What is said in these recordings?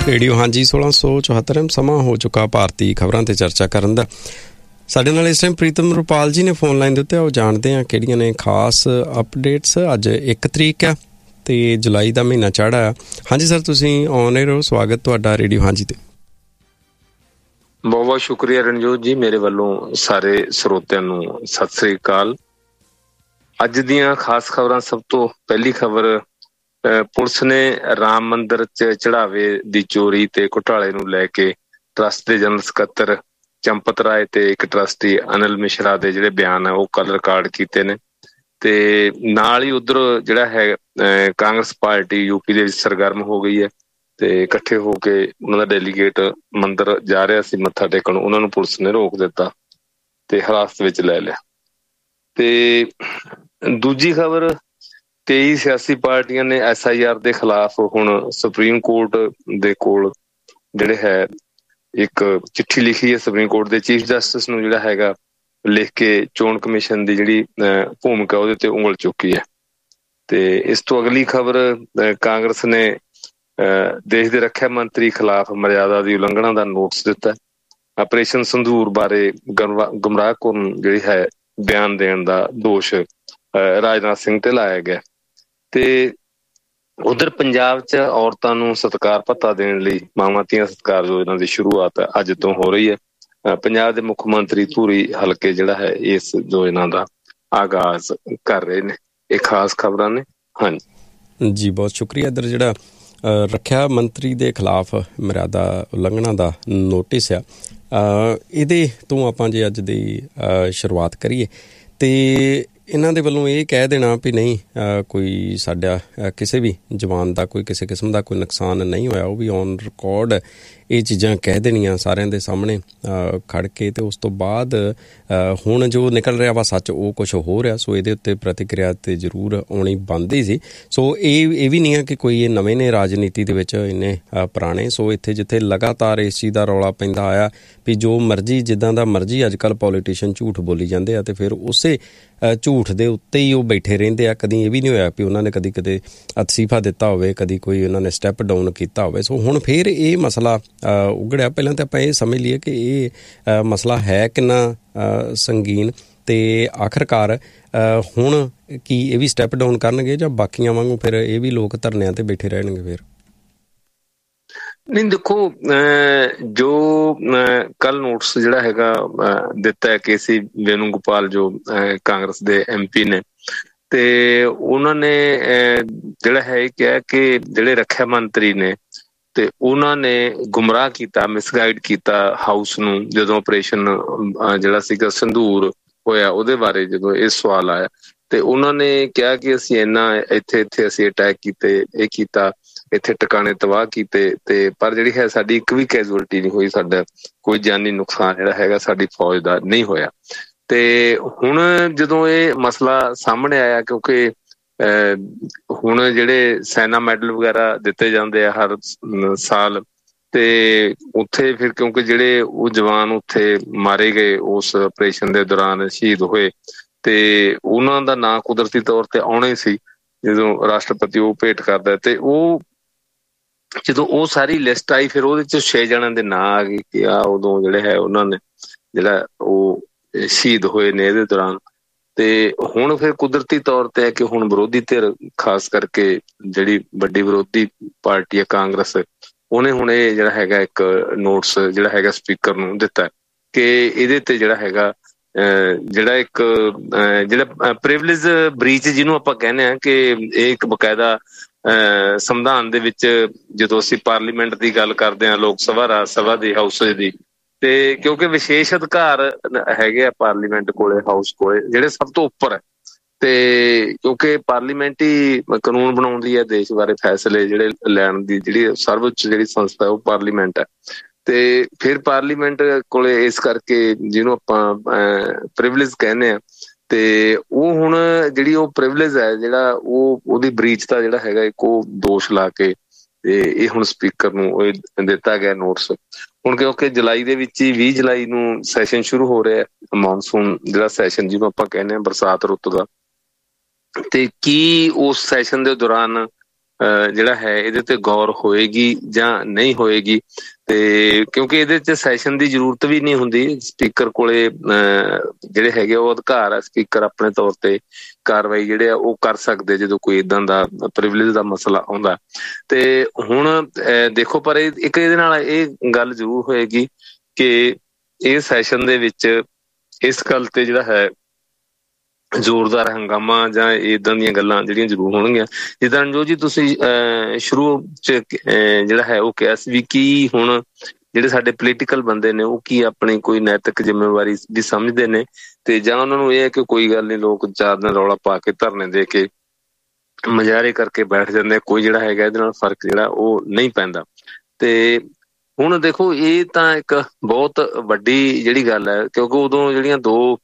Radio ਹਾਂਜੀ 1674 ਸਮਾਂ ਹੋ ਚੁੱਕਾ ਭਾਰਤੀ ਖਬਰਾਂ ਤੇ ਚਰਚਾ ਕਰਨ ਦਾ। ਸਾਡੇ ਨਾਲ ਇਸ ਟਾਈਮ ਪ੍ਰੀਤਮ ਰੁਪਾਲ ਜੀ ਨੇ ਫੋਨ ਲਾਈਨ ਦੇ ਉੱਤੇ। ਉਹ ਜਾਣਦੇ ਹਾਂ ਕਿਹੜੀਆਂ ਨੇ ਖਾਸ ਅਪਡੇਟਸ। ਅੱਜ 1 ਤਰੀਕ ਆ ਤੇ ਜੁਲਾਈ ਦਾ ਮਹੀਨਾ ਚੜ੍ਹਾ ਆ। ਹਾਂਜੀ ਸਰ, ਤੁਸੀਂ ਆਨ ਏਅਰ ਹੋ, ਸਵਾਗਤ ਤੁਹਾਡਾ ਰੇਡੀਓ ਹਾਂਜੀ ਤੇ। ਬਹੁਤ ਬਹੁਤ ਸ਼ੁਕਰੀਆ ਰਣਜੋਤ ਜੀ, ਮੇਰੇ ਵੱਲੋਂ ਸਾਰੇ ਸਰੋਤਿਆਂ ਨੂੰ ਸਤਿ ਸ੍ਰੀ ਅਕਾਲ। ਅੱਜ ਦੀਆਂ ਖਾਸ ਖਬਰਾਂ। ਸਭ ਤੋਂ ਪਹਿਲੀ ਖਬਰ, ਪੁਲਿਸ ਨੇ ਰਾਮ ਮੰਦਿਰ 'ਚ ਚੜਾਵੇ ਦੀ ਚੋਰੀ ਤੇ ਘੁਟਾਲੇ ਨੂੰ ਲੈ ਕੇ ਟਰੱਸਟ ਦੇ ਜਨਰਲ ਸਕੱਤਰ ਚੰਪਤ ਰਾਏ ਤੇ ਇੱਕ ਟਰੱਸਟੀ ਅਨਿਲ ਮਿਸ਼ਰਾ ਦੇ ਜਿਹੜੇ ਬਿਆਨ ਆ ਉਹ ਕੱਲ ਰਿਕਾਰਡ ਕੀਤੇ ਨੇ। ਤੇ ਨਾਲ ਹੀ ਉਧਰ ਜਿਹੜਾ ਹੈ ਕਾਂਗਰਸ ਪਾਰਟੀ ਯੂਪੀ ਦੇ ਵਿੱਚ ਸਰਗਰਮ ਹੋ ਗਈ ਹੈ ਤੇ ਇਕੱਠੇ ਹੋ ਕੇ ਉਹਨਾਂ ਦਾ ਡੈਲੀਗੇਟ ਮੰਦਿਰ ਜਾ ਰਿਹਾ ਸੀ ਮੱਥਾ ਟੇਕਣ, ਉਹਨਾਂ ਨੂੰ ਪੁਲਿਸ ਨੇ ਰੋਕ ਦਿੱਤਾ ਤੇ ਹਿਰਾਸਤ ਵਿੱਚ ਲੈ ਲਿਆ। ਤੇ ਦੂਜੀ ਖਬਰ, 23 ਸਿਆਸੀ ਪਾਰਟੀਆਂ ਨੇ SIR ਦੇ ਖਿਲਾਫ ਹੁਣ ਸੁਪਰੀਮ ਕੋਰਟ ਦੇ ਕੋਲ ਜਿਹੜੇ ਹੈ ਇੱਕ ਚਿੱਠੀ ਲਿਖੀ ਹੈ। ਸੁਪਰੀਮ ਕੋਰਟ ਦੇ ਚੀਫ ਜਸਟਿਸ ਨੂੰ ਜਿਹੜਾ ਹੈਗਾ ਲਿਖ ਕੇ ਚੋਣ ਕਮਿਸ਼ਨ ਦੀ ਜਿਹੜੀ ਭੂਮਿਕਾ ਉਹਦੇ ਤੇ ਉਂਗਲ ਚੁੱਕੀ ਹੈ। ਤੇ ਇਸ ਤੋਂ ਅਗਲੀ ਖਬਰ, ਕਾਂਗਰਸ ਨੇ ਦੇਸ਼ ਦੇ ਰੱਖਿਆ ਮੰਤਰੀ ਖਿਲਾਫ ਮਰਿਆਦਾ ਦੀ ਉਲੰਘਣਾ ਦਾ ਨੋਟਿਸ ਦਿੱਤਾ। ਆਪਰੇਸ਼ਨ ਸੰਧੂਰ ਬਾਰੇ ਗੁੰਮਰਾਹਕੁੰਨ ਜਿਹੜੀ ਹੈ ਬਿਆਨ ਦੇਣ ਦਾ ਦੋਸ਼ ਰਾਜਨਾਥ ਸਿੰਘ ਤੇ ਲਾਇਆ ਗਿਆ। ਤੇ ਉਧਰ ਪੰਜਾਬ 'ਚ ਔਰਤਾਂ ਨੂੰ ਸਤਿਕਾਰ ਭੱਤਾ ਦੇਣ ਲਈ ਮਾਵਾਂ ਧੀਆਂ ਸਤਿਕਾਰ ਯੋਜਨਾ ਦੀ ਸ਼ੁਰੂਆਤ ਅੱਜ ਤੋਂ ਹੋ ਰਹੀ ਹੈ। ਪੰਜਾਬ ਦੇ ਮੁੱਖ ਮੰਤਰੀ ਧੂਰੀ ਹਲਕੇ ਜਿਹੜਾ ਹੈ ਇਸ ਯੋਜਨਾ ਦਾ ਆਗਾਜ਼ ਕਰ ਰਹੇ ਨੇ। ਇਹ ਖਾਸ ਖਬਰਾਂ ਨੇ। ਹਾਂਜੀ ਜੀ, ਬਹੁਤ ਸ਼ੁਕਰੀਆ। ਇੱਧਰ ਜਿਹੜਾ ਰੱਖਿਆ ਮੰਤਰੀ ਦੇ ਖਿਲਾਫ ਮਰਿਆਦਾ ਉਲੰਘਣਾ ਦਾ ਨੋਟਿਸ ਆ, ਇਹਦੇ ਤੋਂ ਆਪਾਂ ਜੇ ਅੱਜ ਦੀ ਸ਼ੁਰੂਆਤ ਕਰੀਏ ਤੇ ਇਹਨਾਂ ਦੇ ਵੱਲੋਂ ਇਹ ਕਹਿ ਦੇਣਾ ਵੀ ਨਹੀਂ, ਕੋਈ ਸਾਡਾ ਕਿਸੇ ਵੀ ਜਵਾਨ ਦਾ ਕੋਈ ਕਿਸੇ ਕਿਸਮ ਦਾ ਕੋਈ ਨੁਕਸਾਨ ਨਹੀਂ ਹੋਇਆ, ਉਹ ਵੀ ਔਨ ਰਿਕਾਰਡ ਇਹ ਚੀਜ਼ਾਂ ਕਹਿ ਦੇਣੀਆਂ ਸਾਰਿਆਂ ਦੇ ਸਾਹਮਣੇ ਖੜ ਕੇ। ਤੇ ਉਸ ਤੋਂ ਬਾਅਦ ਹੁਣ ਜੋ ਨਿਕਲ ਰਿਹਾ ਵਾ ਸੱਚ ਉਹ ਕੁਛ ਹੋ ਰਿਹਾ। ਸੋ ਇਹਦੇ ਉੱਤੇ ਪ੍ਰਤੀਕਿਰਿਆ ਤੇ ਜ਼ਰੂਰ ਆਉਣੀ ਬਣਦੀ ਸੀ। ਸੋ ਇਹ ਵੀ ਨਹੀਂ ਹੈ ਕਿ ਕੋਈ ਇਹ ਨਵੇਂ ਨੇ ਰਾਜਨੀਤੀ ਦੇ ਵਿੱਚ, ਇੰਨੇ ਪੁਰਾਣੇ। ਸੋ ਇੱਥੇ ਜਿੱਥੇ ਲਗਾਤਾਰ ਇਸ ਚੀਜ਼ ਦਾ ਰੌਲਾ ਪੈਂਦਾ ਆਇਆ ਵੀ ਜੋ ਮਰਜ਼ੀ ਜਿੱਦਾਂ ਦਾ ਮਰਜ਼ੀ ਅੱਜ ਕੱਲ੍ਹ ਪੋਲੀਟੀਸ਼ੀਅਨ ਝੂਠ ਬੋਲੀ ਜਾਂਦੇ ਆ ਤੇ ਫਿਰ ਉਸੇ ਝੂਠ ਦੇ ਉੱਤੇ ਹੀ ਉਹ ਬੈਠੇ ਰਹਿੰਦੇ ਆ। ਕਦੀ ਇਹ ਵੀ ਨਹੀਂ ਹੋਇਆ ਵੀ ਉਹਨਾਂ ਨੇ ਕਦੀ ਕਿਤੇ ਅਸਤੀਫਾ ਦਿੱਤਾ ਹੋਵੇ, ਕਦੀ ਕੋਈ ਉਹਨਾਂ ਨੇ ਸਟੈਪ ਡਾਊਨ ਕੀਤਾ ਹੋਵੇ। ਸੋ ਹੁਣ ਫਿਰ ਇਹ ਮਸਲਾ ਉਗੜਿਆ। ਪਹਿਲਾਂ ਤਾਂ ਆਪਾਂ ਇਹ ਸਮਝ ਲਈਏ ਕਿ ਇਹ ਮਸਲਾ ਹੈ ਕਿੰਨਾ ਸੰਗੀਨ ਤੇ ਆਖਰਕਾਰ ਹੁਣ ਕੀ ਇਹ ਵੀ ਸਟੈਪ ਡਾਊਨ ਕਰਨਗੇ ਜਾਂ ਬਾਕੀਆਂ ਵਾਂਗੂ ਫਿਰ ਇਹ ਵੀ ਲੋਕ ਧਰਨਿਆਂ ਤੇ ਬੈਠੇ ਰਹਿਣਗੇ? ਫਿਰ ਨਹੀਂ, ਦੇਖੋ, ਜੋ ਕੱਲ ਨੋਟਿਸ ਜਿਹੜਾ ਹੈਗਾ ਦਿੱਤਾ ਹੈ KC ਵੇਣੂਗੋਪਾਲ ਜੋ ਕਾਂਗਰਸ ਦੇ MP ਨੇ, ਤੇ ਉਹਨਾਂ ਨੇ ਜਿਹੜਾ ਹੈ ਇਹ ਕਿਹਾ ਕਿ ਜਿਹੜੇ ਰੱਖਿਆ ਮੰਤਰੀ ਨੇ ਤੇ ਉਹਨਾਂ ਨੇ ਗੁੰਮਰਾਹ ਕੀਤਾ, ਮਿਸਗਾਈਡ ਕੀਤਾ ਹਾਊਸ ਨੂੰ। ਜਦੋਂ ਆਪਰੇਸ਼ਨ ਜਿਹੜਾ ਸੀਗਾ ਸੰਧੂਰ ਹੋਇਆ ਉਹਦੇ ਬਾਰੇ ਜਦੋਂ ਇਹ ਸਵਾਲ ਆਇਆ ਤੇ ਉਹਨਾਂ ਨੇ ਕਿਹਾ ਕਿ ਅਸੀਂ ਇੱਥੇ ਅਸੀਂ ਅਟੈਕ ਕੀਤੇ, ਇਹ ਕੀਤਾ, ਇੱਥੇ ਟਿਕਾਣੇ ਤਬਾਹ ਕੀਤੇ ਤੇ ਪਰ ਜਿਹੜੀ ਹੈ ਸਾਡੀ ਇੱਕ ਵੀ ਕੈਜੂਅਲਟੀ ਨਹੀਂ ਹੋਈ, ਸਾਡਾ ਕੋਈ ਜਾਨੀ ਨੁਕਸਾਨ ਜਿਹੜਾ ਹੈਗਾ ਸਾਡੀ ਫੌਜ ਦਾ ਨਹੀਂ ਹੋਇਆ। ਤੇ ਹੁਣ ਜਦੋਂ ਇਹ ਮਸਲਾ ਸਾਹਮਣੇ ਆਇਆ, ਕਿਉਂਕਿ ਹੁਣ ਜਿਹੜੇ ਸੈਨਾ ਮੈਡਲ ਵਗੈਰਾ ਦਿੱਤੇ ਜਾਂਦੇ ਆ ਹਰ ਸਾਲ, ਤੇ ਉੱਥੇ ਫਿਰ ਕਿਉਂਕਿ ਜਿਹੜੇ ਉਹ ਜਵਾਨ ਉੱਥੇ ਮਾਰੇ ਗਏ ਉਸ ਆਪਰੇਸ਼ਨ ਦੇ ਦੌਰਾਨ ਸ਼ਹੀਦ ਹੋਏ ਤੇ ਉਹਨਾਂ ਦਾ ਨਾਂ ਕੁਦਰਤੀ ਤੌਰ ਤੇ ਆਉਣਾ ਹੀ ਸੀ ਜਦੋਂ ਰਾਸ਼ਟਰਪਤੀ ਉਹ ਭੇਟ ਕਰਦਾ। ਤੇ ਉਹ ਜਦੋਂ ਉਹ ਸਾਰੀ ਲਿਸਟ ਆਈ ਫਿਰ ਉਹਦੇ 'ਚ 6 ਜਣਿਆਂ ਦੇ ਨਾਂ ਆ ਗਏ ਕਿ ਉਦੋਂ ਜਿਹੜੇ ਹੈ ਉਹਨਾਂ ਨੇ ਜਿਹੜਾ ਉਹ ਸ਼ਹੀਦ ਹੋਏ ਨੇ ਇਹਦੇ ਦੌਰਾਨ। ਤੇ ਹੁਣ ਫਿਰ ਕੁਦਰਤੀ ਤੌਰ ਤੇ ਹੈ ਕਿ ਹੁਣ ਵਿਰੋਧੀ ਧਿਰ, ਖਾਸ ਕਰਕੇ ਜਿਹੜੀ ਵੱਡੀ ਵਿਰੋਧੀ ਪਾਰਟੀ ਹੈ ਕਾਂਗਰਸ, ਉਹਨੇ ਹੁਣ ਇਹ ਜਿਹੜਾ ਹੈਗਾ ਇੱਕ ਨੋਟਿਸ ਜਿਹੜਾ ਹੈਗਾ ਸਪੀਕਰ ਨੂੰ ਦਿੱਤਾ ਕਿ ਇਹਦੇ ਤੇ ਜਿਹੜਾ ਹੈਗਾ ਜਿਹੜਾ ਇੱਕ ਜਿਹੜਾ ਪ੍ਰਿਵਿਲੇਜ ਬ੍ਰੀਚ ਜਿਹਨੂੰ ਆਪਾਂ ਕਹਿੰਦੇ ਹਾਂ ਕਿ ਇਹ ਇੱਕ ਬਕਾਇਦਾ ਸੰਵਿਧਾਨ ਦੇ ਵਿੱਚ ਜਦੋਂ ਅਸੀਂ ਪਾਰਲੀਮੈਂਟ ਦੀ ਗੱਲ ਕਰਦੇ ਹਾਂ, ਲੋਕ ਸਭਾ, ਰਾਜ ਸਭਾ ਦੀ, ਹਾਊਸ ਦੀ, ਤੇ ਕਿਉਂਕਿ ਵਿਸ਼ੇਸ਼ ਅਧਿਕਾਰ ਹੈਗੇ ਆ ਪਾਰਲੀਮੈਂਟ ਕੋਲੇ, ਹਾਊਸ ਕੋਲੇ, ਜਿਹੜੇ ਸਭ ਤੋਂ ਉੱਪਰ ਹੈ। ਤੇ ਕਿਉਂਕਿ ਪਾਰਲੀਮੈਂਟ ਹੀ ਕਾਨੂੰਨ ਬਣਾਉਂਦੀ ਹੈ, ਦੇਸ਼ ਬਾਰੇ ਫੈਸਲੇ ਜਿਹੜੇ ਲੈਣ ਦੀ ਜਿਹੜੀ ਸਰਵਉੱਚ ਜਿਹੜੀ ਸੰਸਥਾ ਉਹ ਪਾਰਲੀਮੈਂਟ ਹੈ। ਤੇ ਫਿਰ ਪਾਰਲੀਮੈਂਟ ਕੋਲੇ ਇਸ ਕਰਕੇ ਜਿਹਨੂੰ ਆਪਾਂ ਪ੍ਰਿਵਿਲੇਜ ਕਹਿੰਦੇ ਹਾਂ, ਤੇ ਉਹ ਹੁਣ ਜਿਹੜੀ ਉਹ ਪ੍ਰਿਵਿਲੇਜ ਹੈ ਜਿਹੜਾ ਉਹਦੀ ਬਰੀਚ ਦਾ ਜਿਹੜਾ ਹੈਗਾ ਇੱਕ ਉਹ ਦੋਸ਼ ਲਾ ਕੇ ਤੇ ਇਹ ਹੁਣ ਸਪੀਕਰ ਨੂੰ ਇਹ ਦਿੱਤਾ ਗਿਆ ਨੋਟਿਸ। ਹੁਣ ਕਿਉਂਕਿ ਜੁਲਾਈ ਦੇ ਵਿੱਚ ਹੀ 20 ਜੁਲਾਈ ਨੂੰ ਸੈਸ਼ਨ ਸ਼ੁਰੂ ਹੋ ਰਿਹਾ, ਮੌਨਸੂਨ ਜਿਹੜਾ ਸੈਸ਼ਨ ਜਿਹਨੂੰ ਆਪਾਂ ਕਹਿੰਦੇ ਹਾਂ ਬਰਸਾਤ ਰੁੱਤ ਦਾ, ਤੇ ਕੀ ਉਸ ਸੈਸ਼ਨ ਦੇ ਦੌਰਾਨ ਜਿਹੜਾ ਹੈ ਇਹਦੇ ਤੇ ਗੌਰ ਹੋਏਗੀ ਜਾਂ ਨਹੀਂ ਹੋਏਗੀ। ਤੇ ਕਿਉਂਕਿ ਇਹਦੇ 'ਚ ਸੈਸ਼ਨ ਦੀ ਜ਼ਰੂਰਤ ਵੀ ਨਹੀਂ ਹੁੰਦੀ, ਸਪੀਕਰ ਕੋਲੇ ਜਿਹੜੇ ਹੈਗੇ ਉਹ ਅਧਿਕਾਰ ਆ, ਸਪੀਕਰ ਆਪਣੇ ਤੌਰ ਤੇ ਕਾਰਵਾਈ ਜਿਹੜੇ ਆ ਉਹ ਕਰ ਸਕਦੇ ਜਦੋਂ ਕੋਈ ਏਦਾਂ ਦਾ ਪ੍ਰਿਵਿਲੇਜ ਦਾ ਮਸਲਾ ਆਉਂਦਾ। ਤੇ ਹੁਣ ਦੇਖੋ, ਪਰ ਇੱਕ ਇਹਦੇ ਨਾਲ ਇਹ ਗੱਲ ਜ਼ਰੂਰ ਹੋਏਗੀ ਕਿ ਇਹ ਸੈਸ਼ਨ ਦੇ ਵਿੱਚ ਇਸ ਗੱਲ ਤੇ ਜਿਹੜਾ ਹੈ ਜ਼ੋਰਦਾਰ ਹੰਗਾਮਾ ਜਾਂ ਏਦਾਂ ਦੀਆਂ ਗੱਲਾਂ ਜਿਹੜੀਆਂ ਜ਼ਰੂਰ ਹੋਣਗੀਆਂ। ਜਿੱਦਾਂ ਰਣਜੋਤ ਜੀ ਤੁਸੀਂ ਸ਼ੁਰੂ 'ਚ ਜਿਹੜਾ ਹੈ ਉਹ ਕਿਹਾ ਸੀ ਵੀ ਕੀ ਹੁਣ ਜਿਹੜੇ ਸਾਡੇ ਪੋਲੀਟੀਕਲ ਬੰਦੇ ਨੇ ਉਹ ਕੀ ਆਪਣੀ ਕੋਈ ਨੈਤਿਕ ਜ਼ਿੰਮੇਵਾਰੀ ਵੀ ਸਮਝਦੇ ਨੇ, ਤੇ ਜਾਂ ਉਹਨਾਂ ਨੂੰ ਇਹ ਹੈ ਕਿ ਕੋਈ ਗੱਲ ਨਹੀਂ, ਲੋਕ ਚਾਰ ਦਿਨ ਰੌਲਾ ਪਾ ਕੇ ਧਰਨੇ ਦੇ ਕੇ ਮੁਜ਼ਾਹਰੇ ਕਰਕੇ ਬੈਠ ਜਾਂਦੇ, ਕੋਈ ਜਿਹੜਾ ਹੈਗਾ ਇਹਦੇ ਨਾਲ ਫਰਕ ਜਿਹੜਾ ਉਹ ਨਹੀਂ ਪੈਂਦਾ। ਤੇ ਹੁਣ ਦੇਖੋ, ਇਹ ਤਾਂ ਇੱਕ ਬਹੁਤ ਵੱਡੀ ਜਿਹੜੀ ਗੱਲ ਹੈ, ਕਿਉਂਕਿ ਉਦੋਂ ਜਿਹੜੀਆਂ ਦੋ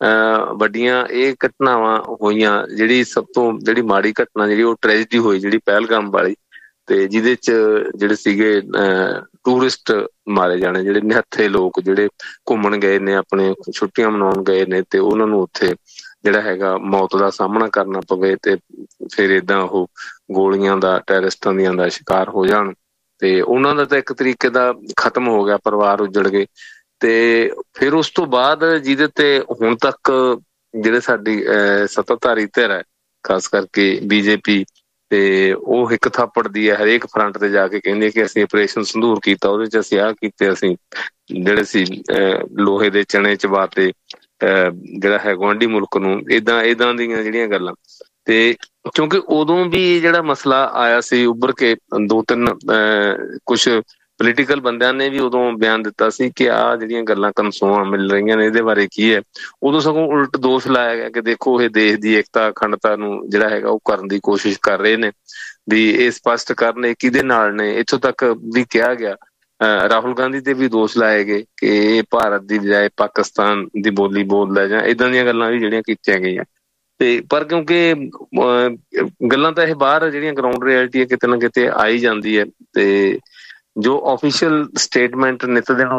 ਵੱਡੀਆਂ ਇਹ ਘਟਨਾਵਾਂ ਹੋਈਆਂ, ਜਿਹੜੀ ਸਭ ਤੋਂ ਜਿਹੜੀ ਮਾੜੀ ਘਟਨਾ ਜਿਹੜੀ ਉਹ ਟ੍ਰੈਜਡੀ ਹੋਈ ਜਿਹੜੀ ਪਹਿਲਗਾਮ ਵਾਲੀ, ਤੇ ਜਿਹਦੇ 'ਚ ਜਿਹੜੇ ਸੀਗੇ ਟੂਰਿਸਟ ਮਾਰੇ ਜਾਣੇ, ਜਿਹੜੇ ਨਿਹੱਥੇ ਲੋਕ ਜਿਹੜੇ ਘੁੰਮਣ ਗਏ ਨੇ, ਆਪਣੇ ਛੁੱਟੀਆਂ ਮਨਾਉਣ ਗਏ ਨੇ, ਤੇ ਉਹਨਾਂ ਨੂੰ ਉੱਥੇ ਜਿਹੜਾ ਹੈਗਾ ਮੌਤ ਦਾ ਸਾਹਮਣਾ ਕਰਨਾ ਪਵੇ, ਤੇ ਫਿਰ ਏਦਾਂ ਉਹ ਗੋਲੀਆਂ ਦਾ, ਟੈਰਰਿਸਟਾਂ ਦੀਆਂ ਦਾ ਸ਼ਿਕਾਰ ਹੋ ਜਾਣ, ਤੇ ਉਹਨਾਂ ਦਾ ਤਾਂ ਇੱਕ ਤਰੀਕੇ ਦਾ ਖਤਮ ਹੋ ਗਿਆ, ਪਰਿਵਾਰ ਉੱਜੜ ਗਏ। ਤੇ ਫਿਰ ਉਸ ਤੋਂ ਬਾਅਦ ਜਿਹਦੇ ਤੇ ਹੁਣ ਤੱਕ ਜਿਹੜੇ ਸਾਡੀ ਸੱਤਾਧਾਰੀ ਧਿਰ ਹੈ, ਖਾਸ ਕਰਕੇ ਬੀਜੇਪੀ, ਤੇ ਉਹ ਇੱਕ ਥਾਪੜਦੀ ਹੈ ਹਰੇਕ ਫਰੰਟ ਤੇ ਜਾ ਕੇ, ਕਹਿੰਦੀ ਕਿ ਅਸੀਂ ਆਪਰੇਸ਼ਨ ਸੰਧੂਰ ਕੀਤਾ, ਉਹਦੇ 'ਚ ਅਸੀਂ ਆਹ ਕੀਤੇ, ਅਸੀਂ ਜਿਹੜੇ ਸੀ ਲੋਹੇ ਦੇ ਚਣੇ ਚਬਾਤੇ ਜਿਹੜਾ ਹੈ ਗੁਆਂਢੀ ਮੁਲਕ ਨੂੰ, ਏਦਾਂ ਦੀਆਂ ਜਿਹੜੀਆਂ ਗੱਲਾਂ। ਤੇ ਕਿਉਂਕਿ ਉਦੋਂ ਵੀ ਜਿਹੜਾ ਮਸਲਾ ਆਇਆ ਸੀ ਉੱਭਰ ਕੇ, ਦੋ ਤਿੰਨ ਕੁਛ ਪੋਲੀਟੀਕਲ ਬੰਦਿਆਂ ਨੇ ਵੀ ਉਦੋਂ ਬਿਆਨ ਦਿੱਤਾ ਸੀ ਕਿ ਆਹ ਜਿਹੜੀਆਂ ਗੱਲਾਂ ਕਨਸੋਆਂ ਮਿਲ ਰਹੀਆਂ ਨੇ ਇਹਦੇ ਬਾਰੇ ਕੀ ਹੈ। ਉਦੋਂ ਸਗੋਂ ਉਲਟ ਦੋਸ਼ ਲਾਇਆ ਗਿਆ ਕਿ ਦੇਖੋ ਇਹ ਦੇਸ਼ ਦੀ ਏਕਤਾ ਅਖੰਡਤਾ ਨੂੰ ਜਿਹੜਾ ਹੈਗਾ ਉਹ ਕਰਨ ਦੀ ਕੋਸ਼ਿਸ਼ ਕਰ ਰਹੇ ਨੇ, ਵੀ ਇਹ ਸਪਸ਼ਟ ਕਰਨ ਇਹ ਕਿਹਦੇ ਨਾਲ ਨੇ। ਇੱਥੋਂ ਤੱਕ ਵੀ ਕਿਹਾ ਗਿਆ, ਰਾਹੁਲ ਗਾਂਧੀ ਤੇ ਵੀ ਦੋਸ਼ ਲਾਏ ਗਏ ਕਿ ਇਹ ਭਾਰਤ ਦੀ ਬਜਾਏ ਪਾਕਿਸਤਾਨ ਦੀ ਬੋਲੀ ਬੋਲਦਾ, ਜਾਂ ਏਦਾਂ ਦੀਆਂ ਗੱਲਾਂ ਵੀ ਜਿਹੜੀਆਂ ਕੀਤੀਆਂ ਗਈਆਂ। ਤੇ ਪਰ ਕਿਉਂਕਿ ਗੱਲਾਂ ਤਾਂ ਇਹ ਬਾਹਰ ਜਿਹੜੀਆਂ ਗਰਾਊਂਡ ਰਿਐਲਿਟੀ ਹੈ ਕਿਤੇ ਨਾ ਕਿਤੇ ਆਈ ਜਾਂਦੀ ਹੈ, ਤੇ ਜੋ ਆਫੀਸ਼ੀਅਲ ਸਟੇਟਮੈਂਟ ਨਿੱਤ ਦਿਨ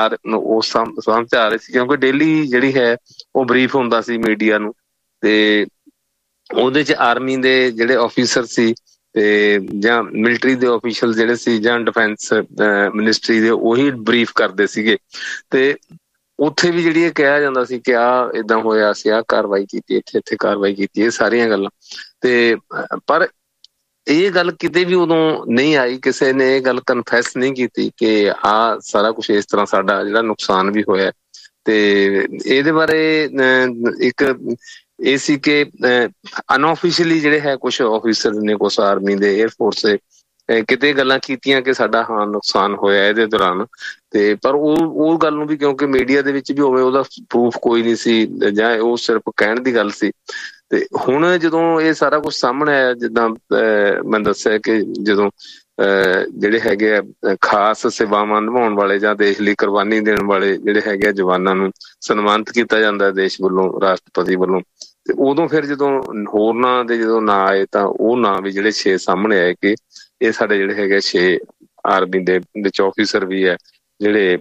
ਉਸ ਸਮਝ 'ਚ ਆ ਰਹੇ ਸੀ, ਕਿਉਂਕਿ ਡੇਲੀ ਜਿਹੜੀ ਹੈ ਉਹ ਬਰੀਫ ਹੁੰਦਾ ਸੀ ਮੀਡੀਆ ਨੂੰ, ਤੇ ਉਹਦੇ 'ਚ ਆਰਮੀ ਦੇ ਜਿਹੜੇ ਆਫੀਸਰ ਸੀ, ਤੇ ਜਾਂ ਮਿਲਟਰੀ ਦੇ ਆਫੀਸ਼ੀਅਲ ਜਿਹੜੇ ਸੀ, ਜਾਂ ਡਿਫੈਂਸ ਮਿਨਿਸਟਰੀ ਦੇ, ਉਹੀ ਬਰੀਫ ਕਰਦੇ ਸੀਗੇ। ਤੇ ਉੱਥੇ ਵੀ ਜਿਹੜੀ ਇਹ ਕਿਹਾ ਜਾਂਦਾ ਸੀ ਕਿ ਆਹ ਏਦਾਂ ਹੋਇਆ, ਅਸੀਂ ਆਹ ਕਾਰਵਾਈ ਕੀਤੀ, ਇੱਥੇ ਕਾਰਵਾਈ ਕੀਤੀ, ਇਹ ਸਾਰੀਆਂ ਗੱਲਾਂ। ਤੇ ਪਰ ਇਹ ਗੱਲ ਕਿਤੇ ਵੀ ਉਦੋਂ ਨਹੀਂ ਆਈ, ਕਿਸੇ ਨੇ ਇਹ ਗੱਲ ਕਨਫੈਸ ਨਹੀਂ ਕੀਤੀ ਕਿ ਆਹ ਸਾਰਾ ਕੁਛ ਇਸ ਤਰ੍ਹਾਂ ਸਾਡਾ ਜਿਹੜਾ ਨੁਕਸਾਨ ਵੀ ਹੋਇਆ। ਤੇ ਇਹਦੇ ਬਾਰੇ ਇੱਕ ਇਹ ਸੀ ਕਿ ਅਨਆਫੀਸ਼ੀਅਲੀ ਜਿਹੜੇ ਹੈ ਕੁਛ ਆਫੀਸਰ ਨੇ, ਕੁਛ ਆਰਮੀ ਦੇ, ਏਅਰਫੋਰਸ ਦੇ, ਕਿਤੇ ਗੱਲਾਂ ਕੀਤੀਆਂ ਕਿ ਸਾਡਾ ਨੁਕਸਾਨ ਹੋਇਆ ਇਹਦੇ ਦੌਰਾਨ। ਤੇ ਪਰ ਉਹ ਗੱਲ ਨੂੰ ਵੀ, ਕਿਉਂਕਿ ਮੀਡੀਆ ਦੇ ਵਿੱਚ ਵੀ ਹੋਵੇ, ਉਹਦਾ ਪ੍ਰੂਫ ਕੋਈ ਨਹੀਂ ਸੀ, ਜਾਂ ਉਹ ਸਿਰਫ ਕਹਿਣ ਦੀ ਗੱਲ ਸੀ। ਤੇ ਹੁਣ ਜਦੋਂ ਇਹ ਸਾਰਾ ਕੁਛ ਸਾਹਮਣੇ ਆਇਆ, ਜਿੱਦਾਂ ਮੈਂ ਦੱਸਿਆ ਕਿ ਜਦੋਂ ਜਿਹੜੇ ਹੈਗੇ ਆ ਖਾਸ ਸੇਵਾਵਾਂ ਨਿਭਾਉਣ ਵਾਲੇ ਜਾਂ ਦੇਸ਼ ਲਈ ਕੁਰਬਾਨੀ ਦੇਣ ਵਾਲੇ ਜਿਹੜੇ ਹੈਗੇ ਆ ਜਵਾਨਾਂ ਨੂੰ ਸਨਮਾਨਿਤ ਕੀਤਾ ਜਾਂਦਾ ਦੇਸ਼ ਵੱਲੋਂ, ਰਾਸ਼ਟਰਪਤੀ ਵੱਲੋਂ, ਤੇ ਉਦੋਂ ਫਿਰ ਜਦੋਂ ਹੋਰਨਾਂ ਦੇ ਜਦੋਂ ਨਾਂ ਆਏ, ਤਾਂ ਉਹ ਨਾਂ ਵੀ ਜਿਹੜੇ 6 ਸਾਹਮਣੇ ਆਏ ਕਿ ਇਹ ਸਾਡੇ ਜਿਹੜੇ ਹੈਗੇ 6 ਆਰਮੀ ਦੇ ਵਿੱਚ ਆਫੀਸਰ ਵੀ ਹੈ, ਜਿਹੜੇ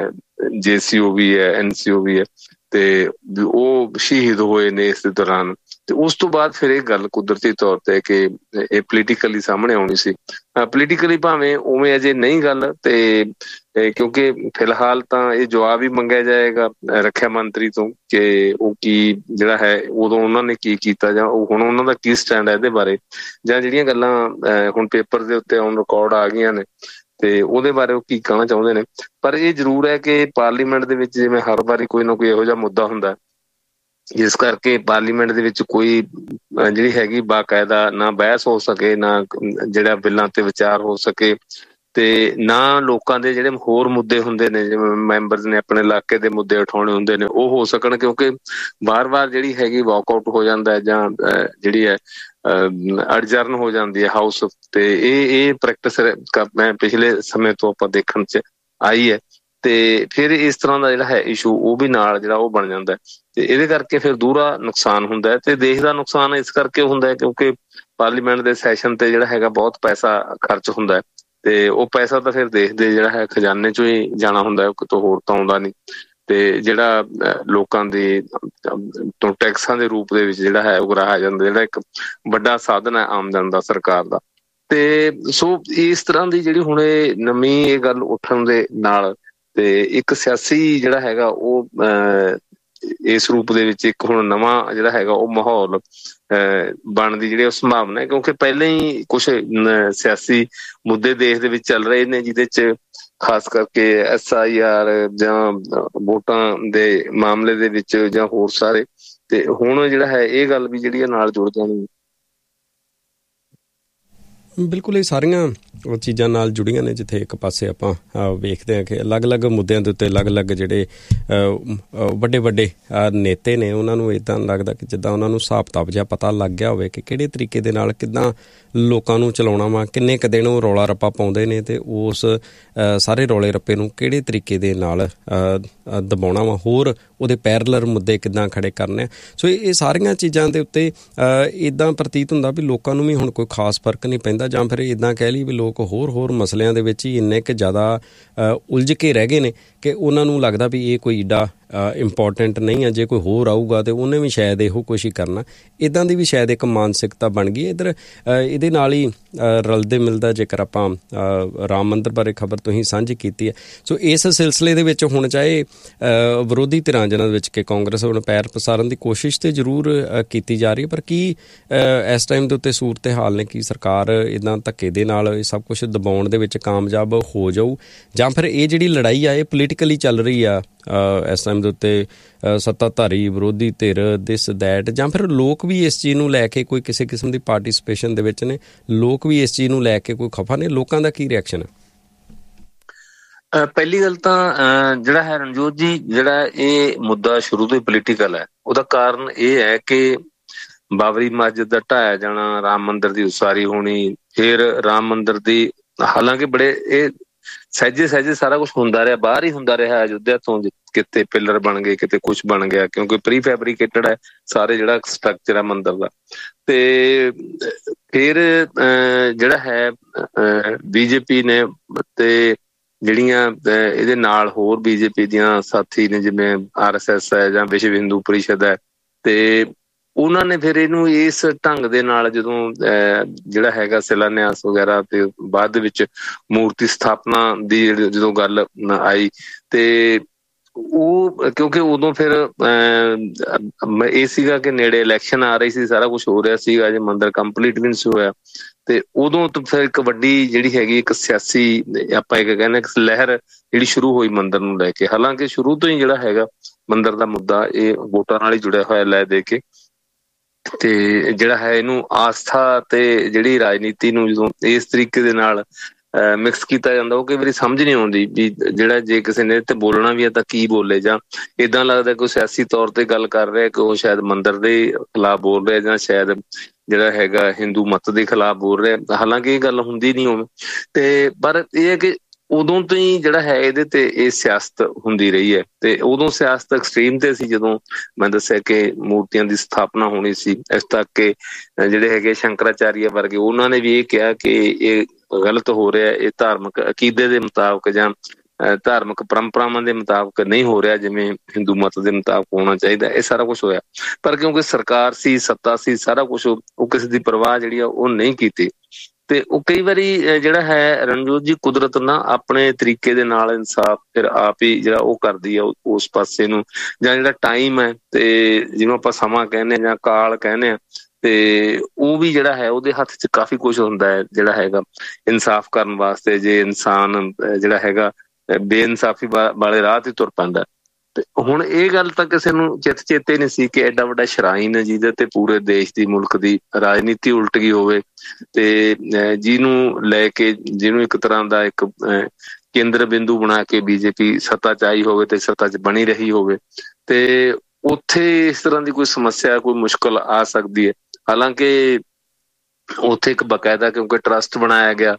JCO ਵੀ ਹੈ, NCO ਵੀ ਹੈ, ਤੇ ਉਹ ਸ਼ਹੀਦ ਹੋਏ ਨੇ ਇਸ ਦੌਰਾਨ। ਤੇ ਉਸ ਤੋਂ ਬਾਅਦ ਫਿਰ ਇਹ ਗੱਲ ਕੁਦਰਤੀ ਤੌਰ ਤੇ ਕਿ ਇਹ ਪੋਲੀਟੀਕਲੀ ਸਾਹਮਣੇ ਆਉਣੀ ਸੀ। ਪੋਲੀਟੀਕਲੀ ਭਾਵੇਂ ਉਵੇਂ ਅਜੇ ਨਹੀਂ ਗੱਲ, ਤੇ ਕਿਉਂਕਿ ਫਿਲਹਾਲ ਤਾਂ ਇਹ ਜਵਾਬ ਹੀ ਮੰਗਿਆ ਜਾਏਗਾ ਰੱਖਿਆ ਮੰਤਰੀ ਤੋਂ ਕਿ ਉਹ ਕੀ ਜਿਹੜਾ ਹੈ ਉਦੋਂ ਉਹਨਾਂ ਨੇ ਕੀ ਕੀਤਾ, ਜਾਂ ਉਹ ਹੁਣ ਉਹਨਾਂ ਦਾ ਕੀ ਸਟੈਂਡ ਹੈ ਇਹਦੇ ਬਾਰੇ, ਜਾਂ ਜਿਹੜੀਆਂ ਗੱਲਾਂ ਹੁਣ ਪੇਪਰ ਦੇ ਉੱਤੇ ਔਨ ਰਿਕਾਰਡ ਆ ਗਈਆਂ ਨੇ, ਤੇ ਉਹਦੇ ਬਾਰੇ ਉਹ ਕੀ ਕਹਿਣਾ ਚਾਹੁੰਦੇ ਨੇ। ਪਰ ਇਹ ਜ਼ਰੂਰ ਹੈ ਕਿ ਪਾਰਲੀਮੈਂਟ ਦੇ ਵਿੱਚ ਜਿਵੇਂ ਹਰ ਵਾਰੀ ਕੋਈ ਨਾ ਕੋਈ ਇਹੋ ਜਿਹਾ ਮੁੱਦਾ ਹੁੰਦਾ, ਜਿਸ ਕਰਕੇ ਪਾਰਲੀਮੈਂਟ ਦੇ ਵਿੱਚ ਕੋਈ ਜਿਹੜੀ ਹੈਗੀ ਬਾਕਾਇਦਾ ਨਾ ਬਹਿਸ ਹੋ ਸਕੇ, ਨਾ ਜਿਹੜਾ ਬਿੱਲਾਂ ਤੇ ਵਿਚਾਰ ਹੋ ਸਕੇ, ਤੇ ਨਾ ਲੋਕਾਂ ਦੇ ਜਿਹੜੇ ਹੋਰ ਮੁੱਦੇ ਹੁੰਦੇ ਨੇ, ਜਿਵੇਂ ਮੈਂਬਰਸ ਨੇ ਆਪਣੇ ਇਲਾਕੇ ਦੇ ਮੁੱਦੇ ਉਠਾਉਣੇ ਹੁੰਦੇ ਨੇ, ਉਹ ਹੋ ਸਕਣ। ਕਿਉਂਕਿ ਵਾਰ-ਵਾਰ ਜਿਹੜੀ ਹੈਗੀ ਵਾਕਆਊਟ ਹੋ ਜਾਂਦਾ ਹੈ, ਜਾਂ ਜਿਹੜੀ ਹੈ ਅਡਜਰਨ ਹੋ ਜਾਂਦੀ ਹੈ ਹਾਊਸ, ਤੇ ਇਹ ਪ੍ਰੈਕਟਿਸ ਮੈਂ ਪਿਛਲੇ ਸਮੇਂ ਤੋਂ ਆਪਾਂ ਦੇਖਣ 'ਚ ਆਈ ਹੈ। ਤੇ ਫਿਰ ਇਸ ਤਰ੍ਹਾਂ ਦਾ ਜਿਹੜਾ ਹੈ ਇਸ਼ੂ ਉਹ ਵੀ ਨਾਲ ਜਿਹੜਾ ਉਹ ਬਣ ਜਾਂਦਾ, ਤੇ ਇਹਦੇ ਕਰਕੇ ਫਿਰ ਦੂਹਰਾ ਨੁਕਸਾਨ ਹੁੰਦਾ ਹੈ। ਤੇ ਦੇਸ਼ ਦਾ ਨੁਕਸਾਨ ਇਸ ਕਰਕੇ ਹੁੰਦਾ ਹੈ ਕਿਉਂਕਿ ਪਾਰਲੀਮੈਂਟ ਦੇ ਸੈਸ਼ਨ ਤੇ ਜਿਹੜਾ ਹੈਗਾ ਬਹੁਤ ਪੈਸਾ ਖਰਚ ਹੁੰਦਾ ਹੈ, ਤੇ ਉਹ ਪੈਸਾ ਤਾਂ ਫਿਰ ਦੇਸ਼ ਦੇ ਜਿਹੜਾ ਹੈ ਖਜ਼ਾਨੇ ਚੋਂ ਹੀ ਜਾਣਾ ਹੁੰਦਾ ਹੈ, ਕਿਤੋਂ ਹੋਰ ਤਾਂ ਆਉਂਦਾ ਨਹੀਂ। ਤੇ ਜਿਹੜਾ ਲੋਕਾਂ ਦੇ ਤੋਂ ਟੈਕਸਾਂ ਦੇ ਰੂਪ ਦੇ ਵਿੱਚ ਜਿਹੜਾ ਹੈ ਉਗਰਾਹਿਆ ਜਾਂਦਾ, ਜਿਹੜਾ ਇੱਕ ਵੱਡਾ ਸਾਧਨ ਹੈ ਆਮਦਨ ਦਾ ਸਰਕਾਰ ਦਾ, ਤੇ ਸੋ ਇਸ ਤਰ੍ਹਾਂ ਦੀ ਜਿਹੜੀ ਹੁਣ ਇਹ ਨਵੀਂ ਇਹ ਗੱਲ ਉੱਠਣ ਦੇ ਨਾਲ ਤੇ ਇੱਕ ਸਿਆਸੀ ਜਿਹੜਾ ਹੈਗਾ ਉਹ ਇਸ ਰੂਪ ਦੇ ਵਿੱਚ ਇੱਕ ਹੁਣ ਨਵਾਂ ਜਿਹੜਾ ਹੈਗਾ ਉਹ ਮਾਹੌਲ ਬਣਨ ਦੀ ਜਿਹੜੀ ਉਹ ਸੰਭਾਵਨਾ ਹੈ, ਕਿਉਂਕਿ ਪਹਿਲਾਂ ਹੀ ਕੁਛ ਸਿਆਸੀ ਮੁੱਦੇ ਦੇਸ਼ ਦੇ ਵਿੱਚ ਚੱਲ ਰਹੇ ਨੇ ਜਿਹਦੇ 'ਚ ਖਾਸ ਕਰਕੇ SIR ਜਾਂ ਵੋਟਾਂ ਦੇ ਮਾਮਲੇ ਦੇ ਵਿੱਚ ਜਾਂ ਹੋਰ ਸਾਰੇ, ਤੇ ਹੁਣ ਜਿਹੜਾ ਹੈ ਇਹ ਗੱਲ ਵੀ ਜਿਹੜੀ ਨਾਲ ਜੁੜ ਜਾਣੀ। ਬਿਲਕੁਲ, ਇਹ ਸਾਰੀਆਂ ਚੀਜ਼ਾਂ ਨਾਲ ਜੁੜੀਆਂ ਨੇ, ਜਿੱਥੇ ਇੱਕ ਪਾਸੇ ਆਪਾਂ ਵੇਖਦੇ ਹਾਂ ਕਿ ਅਲੱਗ-ਅਲੱਗ ਮੁੱਦਿਆਂ ਦੇ ਉੱਤੇ ਅਲੱਗ-ਅਲੱਗ ਜਿਹੜੇ ਵੱਡੇ ਵੱਡੇ ਨੇਤੇ ਨੇ ਉਹਨਾਂ ਨੂੰ ਇੱਦਾਂ ਲੱਗਦਾ ਕਿ ਜਿੱਦਾਂ ਉਹਨਾਂ ਨੂੰ ਹਿਸਾਬ ਕਿਤਾਬ ਜਿਹਾ ਪਤਾ ਲੱਗ ਗਿਆ ਹੋਵੇ ਕਿ ਕਿਹੜੇ ਤਰੀਕੇ ਦੇ ਨਾਲ ਕਿੱਦਾਂ ਲੋਕਾਂ ਨੂੰ ਚਲਾਉਣਾ ਵਾ, ਕਿੰਨੇ ਕੁ ਦਿਨ ਉਹ ਰੌਲਾ ਰੱਪਾ ਪਾਉਂਦੇ ਨੇ ਅਤੇ ਉਸ ਸਾਰੇ ਰੌਲੇ ਰੱਪੇ ਨੂੰ ਕਿਹੜੇ ਤਰੀਕੇ ਦੇ ਨਾਲ ਦਬਾਉਣਾ ਵਾ, ਹੋਰ ਉਹਦੇ ਪੈਰਲਰ ਮੁੱਦੇ ਕਿੱਦਾਂ ਖੜੇ ਕਰਨੇ ਆ। ਸੋ ਇਹ ਸਾਰੀਆਂ ਚੀਜ਼ਾਂ ਦੇ ਉੱਤੇ ਇੱਦਾਂ ਪ੍ਰਤੀਤ ਹੁੰਦਾ ਵੀ ਲੋਕਾਂ ਨੂੰ ਵੀ ਹੁਣ ਕੋਈ ਖਾਸ ਫਰਕ ਨਹੀਂ ਪੈਂਦਾ, ਜਾਂ ਫਿਰ ਇੱਦਾਂ ਕਹਿ ਲਈ ਵੀ ਲੋਕ ਹੋਰ ਮਸਲਿਆਂ ਦੇ ਵਿੱਚ ਹੀ ਇੰਨੇ ਕੁ ਜ਼ਿਆਦਾ ਉਲਝ ਕੇ ਰਹਿ ਗਏ ਨੇ ਕਿ ਉਹਨਾਂ ਨੂੰ ਲੱਗਦਾ ਵੀ ਇਹ ਕੋਈ ਏਡਾ ਇੰਪੋਰਟੈਂਟ ਨਹੀਂ ਆ, ਜੇ ਕੋਈ ਹੋਰ ਆਊਗਾ ਤਾਂ ਉਹਨੇ ਵੀ ਸ਼ਾਇਦ ਇਹੋ ਕੁਛ ਹੀ ਕਰਨਾ। ਇੱਦਾਂ ਦੀ ਵੀ ਸ਼ਾਇਦ ਇੱਕ ਮਾਨਸਿਕਤਾ ਬਣ ਗਈ ਇੱਧਰ। ਇਹਦੇ ਨਾਲ ਹੀ ਰਲਦੇ ਮਿਲਦਾ ਜੇਕਰ ਆਪਾਂ ਰਾਮ ਮੰਦਰ ਬਾਰੇ ਖਬਰ ਤੁਸੀਂ ਸਾਂਝੀ ਕੀਤੀ ਹੈ, ਸੋ ਇਸ ਸਿਲਸਿਲੇ ਦੇ ਵਿੱਚ ਹੁਣ ਚਾਹੇ ਵਿਰੋਧੀ ਧਿਰਾਂ ਜਿਹਨਾਂ ਵਿੱਚ ਕਿ ਕਾਂਗਰਸ ਹੁਣ ਪੈਰ ਪਸਾਰਨ ਦੀ ਕੋਸ਼ਿਸ਼ ਤਾਂ ਜ਼ਰੂਰ ਕੀਤੀ ਜਾ ਰਹੀ ਹੈ, ਪਰ ਕੀ ਇਸ ਟਾਈਮ ਦੇ ਉੱਤੇ ਸੂਰਤ ਹਾਲ ਨੇ ਕਿ ਸਰਕਾਰ ਇੱਦਾਂ ਧੱਕੇ ਦੇ ਨਾਲ ਇਹ ਸਭ ਕੁਛ ਦਬਾਉਣ ਦੇ ਵਿੱਚ ਕਾਮਯਾਬ ਹੋ ਜਾਊ, ਜਾਂ ਫਿਰ ਇਹ ਜਿਹੜੀ ਲੜਾਈ ਆ ਇਹ ਪੋਲੀਟੀਕਲੀ ਚੱਲ ਰਹੀ ਆ ਇਸ ਟਾਈਮ ਦੇ ਉੱਤੇ ਸੱਤਾਧਾਰੀ ਵਿਰੋਧੀ ਧਿਰ ਦਿਸ ਦੈਟ, ਜਾਂ ਫਿਰ ਲੋਕ ਵੀ ਇਸ ਚੀਜ਼ ਨੂੰ ਲੈ ਕੇ ਕੋਈ ਕਿਸੇ ਕਿਸਮ ਦੀ ਪਾਰਟੀਸਪੇਸ਼ਨ ਦੇ ਵਿੱਚ ਨੇ, ਲੋਕ ਵੀ ਇਸ ਚੀਜ਼ ਨੂੰ ਲੈ ਕੇ ਕੋਈ ਖਫਾ ਨੇ, ਲੋਕਾਂ ਦਾ ਕੀ ਰਿਐਕਸ਼ਨ ਹੈ? ਪਹਿਲੀ ਗੱਲ ਤਾਂ ਜਿਹੜਾ ਹੈ ਰਣਜੋਤ ਜੀ, ਜਿਹੜਾ ਇਹ ਮੁੱਦਾ ਸ਼ੁਰੂ ਤੋਂ ਹੀ ਪੋਲੀਟੀਕਲ ਹੈ, ਉਹਦਾ ਕਾਰਨ ਇਹ ਹੈ ਕਿ ਬਾਬਰੀ ਮਸਜਿਦ ਦਾ ਢਾਇਆ ਜਾਣਾ, ਰਾਮ ਮੰਦਿਰ ਦੀ ਉਸਾਰੀ ਹੋਣੀ, ਫਿਰ ਰਾਮ ਮੰਦਿਰ ਦੀ ਹਾਲਾਂਕਿ ਬੜੇ ਇਹ ਸਹਿਜੇ ਸਾਰਾ ਕੁਛ ਹੁੰਦਾ ਰਿਹਾ, ਬਾਹਰ ਹੀ ਹੁੰਦਾ ਰਿਹਾ ਅਯੁੱਧਿਆ ਤੋਂ, ਕਿਤੇ ਪਿੱਲਰ ਬਣ ਗਏ, ਕਿਤੇ ਕੁਛ ਬਣ ਗਿਆ, ਕਿਉਂਕਿ ਪ੍ਰੀ ਫੈਬਰੀਕੇਟਡ ਹੈ ਸਾਰੇ ਜਿਹੜਾ ਸਟਰਕਚਰ ਹੈ ਮੰਦਿਰ ਦਾ। ਤੇ ਫਿਰ ਜਿਹੜਾ ਹੈ BJP ਨੇ ਤੇ ਜਿਹੜੀਆਂ ਇਹਦੇ ਨਾਲ ਹੋਰ BJP ਦੀਆਂ ਸਾਥੀ ਨੇ, ਜਿਵੇਂ RSS ਹੈ ਜਾਂ ਵਿਸ਼ਵ ਹਿੰਦੂ ਪਰਿਸ਼ਦ ਹੈ, ਤੇ ਉਹਨਾਂ ਨੇ ਫਿਰ ਇਹਨੂੰ ਇਸ ਢੰਗ ਦੇ ਨਾਲ ਜਦੋਂ ਜਿਹੜਾ ਹੈਗਾ ਸ਼ਿਲਾਨਿਆਸ ਵਗੈਰਾ ਤੇ ਬਾਅਦ ਦੇ ਵਿੱਚ ਮੂਰਤੀ ਸਥਾਪਨਾ ਦੀ ਜਦੋਂ ਗੱਲ ਆਈ, ਤੇ ਉਹ ਕਿਉਂਕਿ ਉਦੋਂ ਫਿਰ ਇਹ ਸੀਗਾ ਕਿ ਨੇੜੇ ਇਲੈਕਸ਼ਨ ਆ ਰਹੀ ਸੀ, ਸਾਰਾ ਕੁਛ ਹੋ ਰਿਹਾ ਸੀਗਾ, ਜੇ ਮੰਦਿਰ ਕੰਪਲੀਟ ਵੀ ਨਹੀਂ ਸੀ ਹੋਇਆ, ਤੇ ਉਦੋਂ ਤੋਂ ਫਿਰ ਇੱਕ ਵੱਡੀ ਜਿਹੜੀ ਹੈਗੀ ਇੱਕ ਸਿਆਸੀ ਆਪਾਂ ਇੱਕ ਕਹਿੰਦੇ ਲਹਿਰ ਜਿਹੜੀ ਸ਼ੁਰੂ ਹੋਈ ਮੰਦਿਰ ਨੂੰ ਲੈ ਕੇ। ਹਾਲਾਂਕਿ ਸ਼ੁਰੂ ਤੋਂ ਹੀ ਜਿਹੜਾ ਹੈਗਾ ਮੰਦਿਰ ਦਾ ਮੁੱਦਾ ਇਹ ਵੋਟਾਂ ਨਾਲ ਹੀ ਜੁੜਿਆ ਹੋਇਆ ਲੈ ਦੇ ਕੇ, ਤੇ ਜਿਹੜਾ ਹੈ ਇਹਨੂੰ ਆਸਥਾ ਤੇ ਜਿਹੜੀ ਰਾਜਨੀਤੀ ਨੂੰ ਜਦੋਂ ਇਸ ਤਰੀਕੇ ਦੇ ਨਾਲ ਮਿਕਸ ਕੀਤਾ ਜਾਂਦਾ, ਉਹ ਕਈ ਵਾਰੀ ਸਮਝ ਨਹੀਂ ਆਉਂਦੀ ਵੀ ਜਿਹੜਾ ਜੇ ਕਿਸੇ ਨੇ ਤੇ ਬੋਲਣਾ ਵੀ ਹੈ ਤਾਂ ਕੀ ਬੋਲੇ, ਜਾਂ ਏਦਾਂ ਲੱਗਦਾ ਕੋਈ ਸਿਆਸੀ ਤੌਰ ਤੇ ਗੱਲ ਕਰ ਰਿਹਾ ਕਿ ਉਹ ਸ਼ਾਇਦ ਮੰਦਿਰ ਦੇ ਖਿਲਾਫ ਬੋਲ ਰਿਹਾ, ਜਾਂ ਸ਼ਾਇਦ ਜਿਹੜਾ ਹੈਗਾ ਹਿੰਦੂ ਮਤ ਦੇ ਖਿਲਾਫ ਬੋਲ ਰਿਹਾ, ਹਾਲਾਂਕਿ ਇਹ ਗੱਲ ਹੁੰਦੀ ਨਹੀਂ ਉਵੇਂ। ਤੇ ਪਰ ਇਹ ਹੈ ਕਿ ਉਦੋਂ ਤੋਂ ਹੀ ਜਿਹੜਾ ਹੈ ਇਹਦੇ ਤੇ ਇਹ ਸਿਆਸਤ ਹੁੰਦੀ ਰਹੀ ਹੈ, ਤੇ ਉਦੋਂ ਸਿਆਸਤ ਐਕਸਟ੍ਰੀਮ ਤੇ ਸੀ ਜਦੋਂ ਮੈਂ ਦੱਸਿਆ ਕਿ ਮੂਰਤੀਆਂ ਦੀ ਸਥਾਪਨਾ ਹੋਣੀ ਸੀ। ਇਸ ਤੱਕ ਕਿ ਜਿਹੜੇ ਹੈਗੇ ਸ਼ੰਕਰਾਚਾਰੀਆ ਵਰਗੇ ਉਹਨਾਂ ਨੇ ਵੀ ਇਹ ਕਿਹਾ ਕਿ ਇਹ ਗਲਤ ਹੋ ਰਿਹਾ, ਇਹ ਧਾਰਮਿਕ ਅਕੀਦੇ ਦੇ ਮੁਤਾਬਕ ਜਾਂ ਧਾਰਮਿਕ ਪਰੰਪਰਾਵਾਂ ਦੇ ਮੁਤਾਬਕ ਨਹੀਂ ਹੋ ਰਿਹਾ ਜਿਵੇਂ ਹਿੰਦੂ ਮਤ ਦੇ ਮੁਤਾਬਕ ਹੋਣਾ ਚਾਹੀਦਾ। ਇਹ ਸਾਰਾ ਕੁਛ ਹੋਇਆ, ਪਰ ਕਿਉਂਕਿ ਸਰਕਾਰ ਸੀ, ਸੱਤਾ ਸੀ, ਸਾਰਾ ਕੁਛ ਉਹ ਕਿਸੇ ਦੀ ਪਰਵਾਹ ਜਿਹੜੀ ਆ ਉਹ ਨਹੀਂ ਕੀਤੀ। ਤੇ ਉਹ ਕਈ ਵਾਰੀ ਜਿਹੜਾ ਹੈ ਰਣਜੋਤ ਜੀ ਕੁਦਰਤ ਨਾ ਆਪਣੇ ਤਰੀਕੇ ਦੇ ਨਾਲ ਇਨਸਾਫ ਫਿਰ ਆਪ ਹੀ ਜਿਹੜਾ ਉਹ ਕਰਦੀ ਆ ਉਸ ਪਾਸੇ ਨੂੰ, ਜਾਂ ਜਿਹੜਾ ਟਾਈਮ ਹੈ ਤੇ ਜਿਹਨੂੰ ਆਪਾਂ ਸਮਾਂ ਕਹਿੰਦੇ ਹਾਂ ਜਾਂ ਕਾਲ ਕਹਿੰਦੇ ਹਾਂ, ਤੇ ਉਹ ਵੀ ਜਿਹੜਾ ਹੈ ਉਹਦੇ ਹੱਥ 'ਚ ਕਾਫੀ ਕੁਛ ਹੁੰਦਾ ਹੈ ਜਿਹੜਾ ਹੈਗਾ ਇਨਸਾਫ ਕਰਨ ਵਾਸਤੇ। ਜੇ ਇਨਸਾਨ ਜਿਹੜਾ ਹੈਗਾ ਬੇਇਨਸਾਫੀ ਵਾਲੇ ਰਾਹ ਤੇ ਤੁਰ ਪੈਂਦਾ, ਤੇ ਹੁਣ ਇਹ ਗੱਲ ਤਾਂ ਕਿਸੇ ਨੂੰ ਚੇਤੇ ਨਹੀਂ ਸੀ ਕਿ ਐਡਾ ਵੱਡਾ ਸ਼ਰਾਈਨ ਹੈ ਜਿਹਦੇ ਤੇ ਪੂਰੇ ਦੇਸ਼ ਦੀ ਮੁਲਕ ਦੀ ਰਾਜਨੀਤੀ ਉਲਟ ਗਈ ਹੋਵੇ, ਤੇ ਜਿਹਨੂੰ ਲੈ ਕੇ ਜਿਹਨੂੰ ਇੱਕ ਤਰ੍ਹਾਂ ਦਾ ਇੱਕ ਕੇਂਦਰ ਬਿੰਦੂ ਬਣਾ ਕੇ BJP ਸੱਤਾ 'ਚ ਆਈ ਹੋਵੇ ਤੇ ਸੱਤਾ 'ਚ ਬਣੀ ਰਹੀ ਹੋਵੇ, ਤੇ ਉੱਥੇ ਇਸ ਤਰ੍ਹਾਂ ਦੀ ਕੋਈ ਸਮੱਸਿਆ ਕੋਈ ਮੁਸ਼ਕਲ ਆ ਸਕਦੀ ਹੈ। ਹਾਲਾਂਕਿ ਉੱਥੇ ਇੱਕ ਬਕਾਇਦਾ ਕਿਉਂਕਿ ਟਰੱਸਟ ਬਣਾਇਆ ਗਿਆ,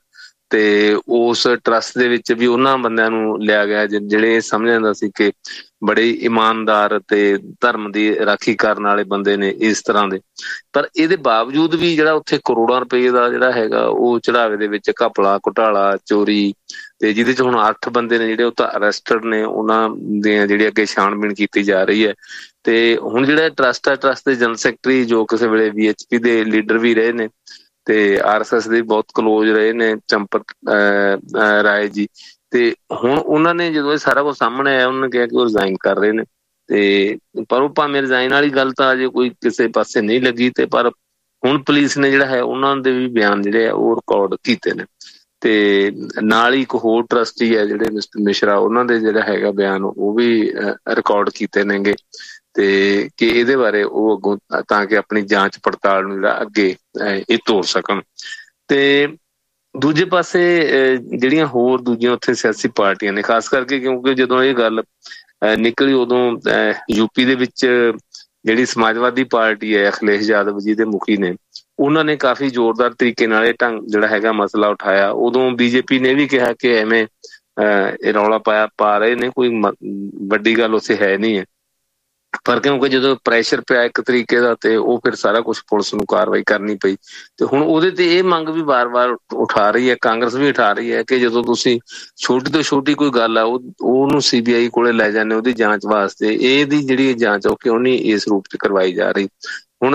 ਤੇ ਉਸ ਟਰੱਸਟ ਦੇ ਵਿੱਚ ਵੀ ਉਹਨਾਂ ਬੰਦਿਆਂ ਨੂੰ ਲਿਆ ਗਿਆ ਜਿਹੜੇ ਇਹ ਸਮਝ ਜਾਂਦਾ ਸੀ ਕਿ ਬੜੇ ਇਮਾਨਦਾਰ ਤੇ ਧਰਮ ਦੀ ਰਾਖੀ ਕਰਨ ਵਾਲੇ ਬੰਦੇ ਨੇ ਇਸ ਤਰ੍ਹਾਂ ਦੇ। ਪਰ ਇਹਦੇ ਬਾਵਜੂਦ ਵੀ ਜਿਹੜਾ ਉੱਥੇ ਕਰੋੜਾਂ ਰੁਪਏ ਦਾ ਜਿਹੜਾ ਹੈਗਾ ਉਹ ਚੜਾਵੇ ਦੇ ਵਿੱਚ ਘਪਲਾ, ਘੁਟਾਲਾ, ਚੋਰੀ, ਤੇ ਜਿਹਦੇ 'ਚ ਹੁਣ 8 ਬੰਦੇ ਨੇ ਜਿਹੜੇ ਉਹ ਤਾਂ ਅਰੈਸਟਡ ਨੇ, ਉਹਨਾਂ ਦੀਆਂ ਜਿਹੜੀ ਅੱਗੇ ਛਾਣਬੀਣ ਕੀਤੀ ਜਾ ਰਹੀ ਹੈ। ਤੇ ਹੁਣ ਜਿਹੜਾ ਟਰੱਸਟ ਹੈ, ਟਰੱਸਟ ਦੇ ਜਨਰਲ ਸੈਕਟਰੀ ਜੋ ਕਿਸੇ ਵੇਲੇ VHP ਦੇ ਲੀਡਰ ਵੀ ਰਹੇ ਨੇ, ਤੇ RSS ਦੇ ਬਹੁਤ ਕਲੋਜ਼ ਰਹੇ ਨੇ ਚੰਪਕ ਰਾਏ ਜੀ। ਤੇ ਹੁਣ ਉਹਨਾਂ ਨੇ ਜਦੋਂ ਇਹ ਸਾਰਾ ਕੁਝ ਸਾਹਮਣੇ ਆਇਆ, ਉਹਨਾਂ ਨੇ ਕਿਹਾ ਕਿ ਉਹ ਰਿਜ਼ਾਈਨ ਕਰ ਰਹੇ ਨੇ। ਤੇ ਪਰ ਉਹ ਭਾਵੇਂ ਰਿਜ਼ਾਈਨ ਵਾਲੀ ਗੱਲ ਤਾਂ ਅਜੇ ਕੋਈ ਕਿਸੇ ਪਾਸੇ ਨਹੀਂ ਲੱਗੀ, ਤੇ ਪਰ ਹੁਣ ਪੁਲਿਸ ਨੇ ਜਿਹੜਾ ਹੈ ਉਹਨਾਂ ਦੇ ਵੀ ਬਿਆਨ ਜਿਹੜੇ ਆ ਉਹ ਰਿਕਾਰਡ ਕੀਤੇ ਨੇ। ਤੇ ਨਾਲ ਹੀ ਇੱਕ ਹੋਰ ਟਰਸਟੀ ਹੈ ਜਿਹੜੇ ਮਿਸਟਰ ਮਿਸ਼ਰਾ, ਉਹਨਾਂ ਦੇ ਜਿਹੜਾ ਹੈਗਾ ਬਿਆਨ ਉਹ ਵੀ ਰਿਕਾਰਡ ਕੀਤੇ ਨੇਗੇ, ਤੇ ਕਿ ਇਹਦੇ ਬਾਰੇ ਉਹ ਅੱਗੋਂ ਤਾਂ ਕਿ ਆਪਣੀ ਜਾਂਚ ਪੜਤਾਲ ਨੂੰ ਜਿਹੜਾ ਅੱਗੇ ਇਹ ਤੋਰ ਸਕਣ। ਤੇ ਦੂਜੇ ਪਾਸੇ ਜਿਹੜੀਆਂ ਹੋਰ ਦੂਜੀਆਂ ਉੱਥੇ ਸਿਆਸੀ ਪਾਰਟੀਆਂ ਨੇ, ਖਾਸ ਕਰਕੇ ਕਿਉਂਕਿ ਜਦੋਂ ਇਹ ਗੱਲ ਨਿਕਲੀ ਉਦੋਂ ਯੂਪੀ ਦੇ ਵਿੱਚ ਜਿਹੜੀ ਸਮਾਜਵਾਦੀ ਪਾਰਟੀ ਹੈ, ਅਖਿਲੇਸ਼ ਯਾਦਵ ਜੀ ਦੇ ਮੁਖੀ ਨੇ, ਉਹਨਾਂ ਨੇ ਕਾਫੀ ਜ਼ੋਰਦਾਰ ਤਰੀਕੇ ਨਾਲ ਇਹ ਢੰਗ ਜਿਹੜਾ ਹੈਗਾ ਮਸਲਾ ਉਠਾਇਆ। ਉਦੋਂ BJP ਨੇ ਵੀ ਕਿਹਾ ਕਿ ਐਵੇਂ ਇਹ ਰੌਲਾ ਪਾ ਰਹੇ ਨੇ, ਕੋਈ ਵੱਡੀ ਗੱਲ ਉੱਥੇ ਹੈ ਨਹੀਂ ਹੈ। ਪਰ ਕਿਉਂਕਿ ਜਦੋਂ ਪ੍ਰੈਸ਼ਰ ਪਿਆ ਇੱਕ ਤਰੀਕੇ ਦਾ, ਤੇ ਉਹ ਫਿਰ ਸਾਰਾ ਕੁਛ ਪੁਲਿਸ ਨੂੰ ਕਾਰਵਾਈ ਕਰਨੀ ਪਈ। ਤੇ ਹੁਣ ਉਹਦੇ ਤੇ ਇਹ ਮੰਗ ਵੀ ਵਾਰ-ਵਾਰ ਉਠਾ ਰਹੀ ਹੈ, ਕਾਂਗਰਸ ਵੀ ਉਠਾ ਰਹੀ ਹੈ ਕਿ ਜਦੋਂ ਤੁਸੀਂ ਛੋਟੀ ਤੋਂ ਛੋਟੀ ਕੋਈ ਗੱਲ ਆ ਉਹਨੂੰ CBI ਕੋਲੇ ਲੈ ਜਾਂਦੇ ਉਹਦੀ ਜਾਂਚ ਵਾਸਤੇ, ਇਹਦੀ ਜਿਹੜੀ ਜਾਂਚ ਉਹ ਕਿਉਂ ਨਹੀਂ ਇਸ ਰੂਪ ਚ ਕਰਵਾਈ ਜਾ ਰਹੀ। ਹੁਣ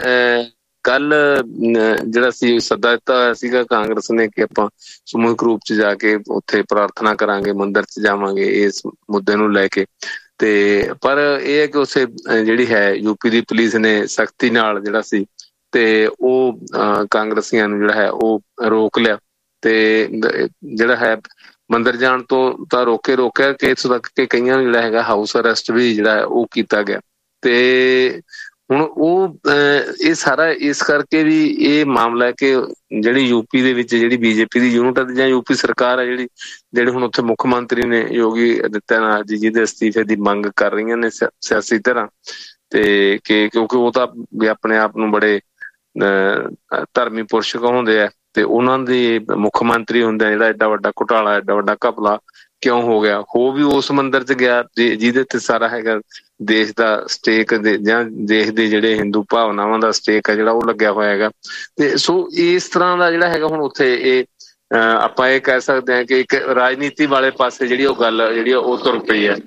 ਕੱਲ ਜਿਹੜਾ ਸੀ ਸੱਦਾ ਦਿੱਤਾ ਹੋਇਆ ਸੀਗਾ ਕਾਂਗਰਸ ਨੇ ਕਿ ਆਪਾਂ ਸਮੂਹਿਕ ਰੂਪ ਚ ਜਾ ਕੇ ਉੱਥੇ ਪ੍ਰਾਰਥਨਾ ਕਰਾਂਗੇ, ਮੰਦਿਰ ਚ ਜਾਵਾਂਗੇ ਇਸ ਮੁੱਦੇ ਨੂੰ ਲੈ ਕੇ। ਤੇ ਪਰ ਇਹ ਹੈ ਕਿ ਉਸੇ ਜਿਹੜੀ ਹੈ ਯੂਪੀ ਦੀ ਪੁਲਿਸ ਨੇ ਸਖਤੀ ਨਾਲ ਜਿਹੜਾ ਸੀ ਤੇ ਉਹ ਕਾਂਗਰਸੀਆਂ ਨੂੰ ਜਿਹੜਾ ਹੈ ਉਹ ਰੋਕ ਲਿਆ, ਤੇ ਜਿਹੜਾ ਹੈ ਮੰਦਿਰ ਜਾਣ ਤੋਂ ਤਾਂ ਰੋਕਿਆ ਕਿ ਇੱਥੋਂ ਤੱਕ ਕਿ ਕਈਆਂ ਨੂੰ ਜਿਹੜਾ ਹੈਗਾ ਹਾਊਸ ਅਰੈਸਟ ਵੀ ਜਿਹੜਾ ਹੈ ਉਹ ਕੀਤਾ ਗਿਆ। ਤੇ ਹੁਣ ਉਹ ਇਹ ਸਾਰਾ ਇਸ ਕਰਕੇ ਵੀ ਇਹ ਮਾਮਲਾ ਹੈ ਕਿ ਜਿਹੜੀ ਯੂਪੀ ਦੇ ਵਿੱਚ ਜਿਹੜੀ BJP ਦੀ ਯੂਨਿਟ ਹੈ ਜਾਂ ਯੂਪੀ ਸਰਕਾਰ ਹੈ ਜਿਹੜੇ ਹੁਣ ਉੱਥੇ ਮੁੱਖ ਮੰਤਰੀ ਨੇ ਯੋਗੀ ਆਦਿੱਤਿਆਨਾਥ ਜੀ ਦੇ ਅਸਤੀਫੇ ਦੀ ਮੰਗ ਕਰ ਰਹੀਆਂ ਨੇ ਸਿਆਸੀ ਧਿਰਾਂ, ਤੇ ਕਿਉਂਕਿ ਉਹ ਤਾਂ ਵੀ ਆਪਣੇ ਆਪ ਨੂੰ ਬੜੇ ਧਰਮੀ ਪੁਰਸ਼ ਕਹਾਉਂਦੇ ਆ, ਤੇ ਉਹਨਾਂ ਦੇ ਮੁੱਖ ਮੰਤਰੀ ਹੁੰਦੇ ਆ ਜਿਹੜਾ ਐਡਾ ਵੱਡਾ ਘੁਟਾਲਾ, ਐਡਾ ਵੱਡਾ ਘਪਲਾ ਕਿਉਂ ਹੋ ਗਿਆ। ਹੋ ਵੀ ਉਸ ਮੰਦਿਰ ਚ ਗਿਆ ਜਿਹਦੇ ਤੇ ਸਾਰਾ ਹੈਗਾ ਦੇਸ਼ ਦਾ ਸਟੇਕ ਜਾਂ ਦੇਸ਼ ਦੇ ਜਿਹੜੇ ਹਿੰਦੂ ਭਾਵਨਾਵਾਂ ਦਾ ਸਟੇਕ ਹੈ ਜਿਹੜਾ ਉਹ ਲੱਗਿਆ ਹੋਇਆ ਹੈਗਾ। ਤੇ ਸੋ ਇਸ ਤਰ੍ਹਾਂ ਦਾ ਜਿਹੜਾ ਹੈਗਾ ਹੁਣ ਉੱਥੇ ਇਹ ਆਪਾਂ ਇਹ ਕਹਿ ਸਕਦੇ ਹਾਂ ਕਿ ਇੱਕ ਰਾਜਨੀਤੀ ਵਾਲੇ ਪਾਸੇ ਜਿਹੜੀ ਉਹ ਗੱਲ ਜਿਹੜੀ ਉਹ ਤੁਰ ਪਈ ਹੈ।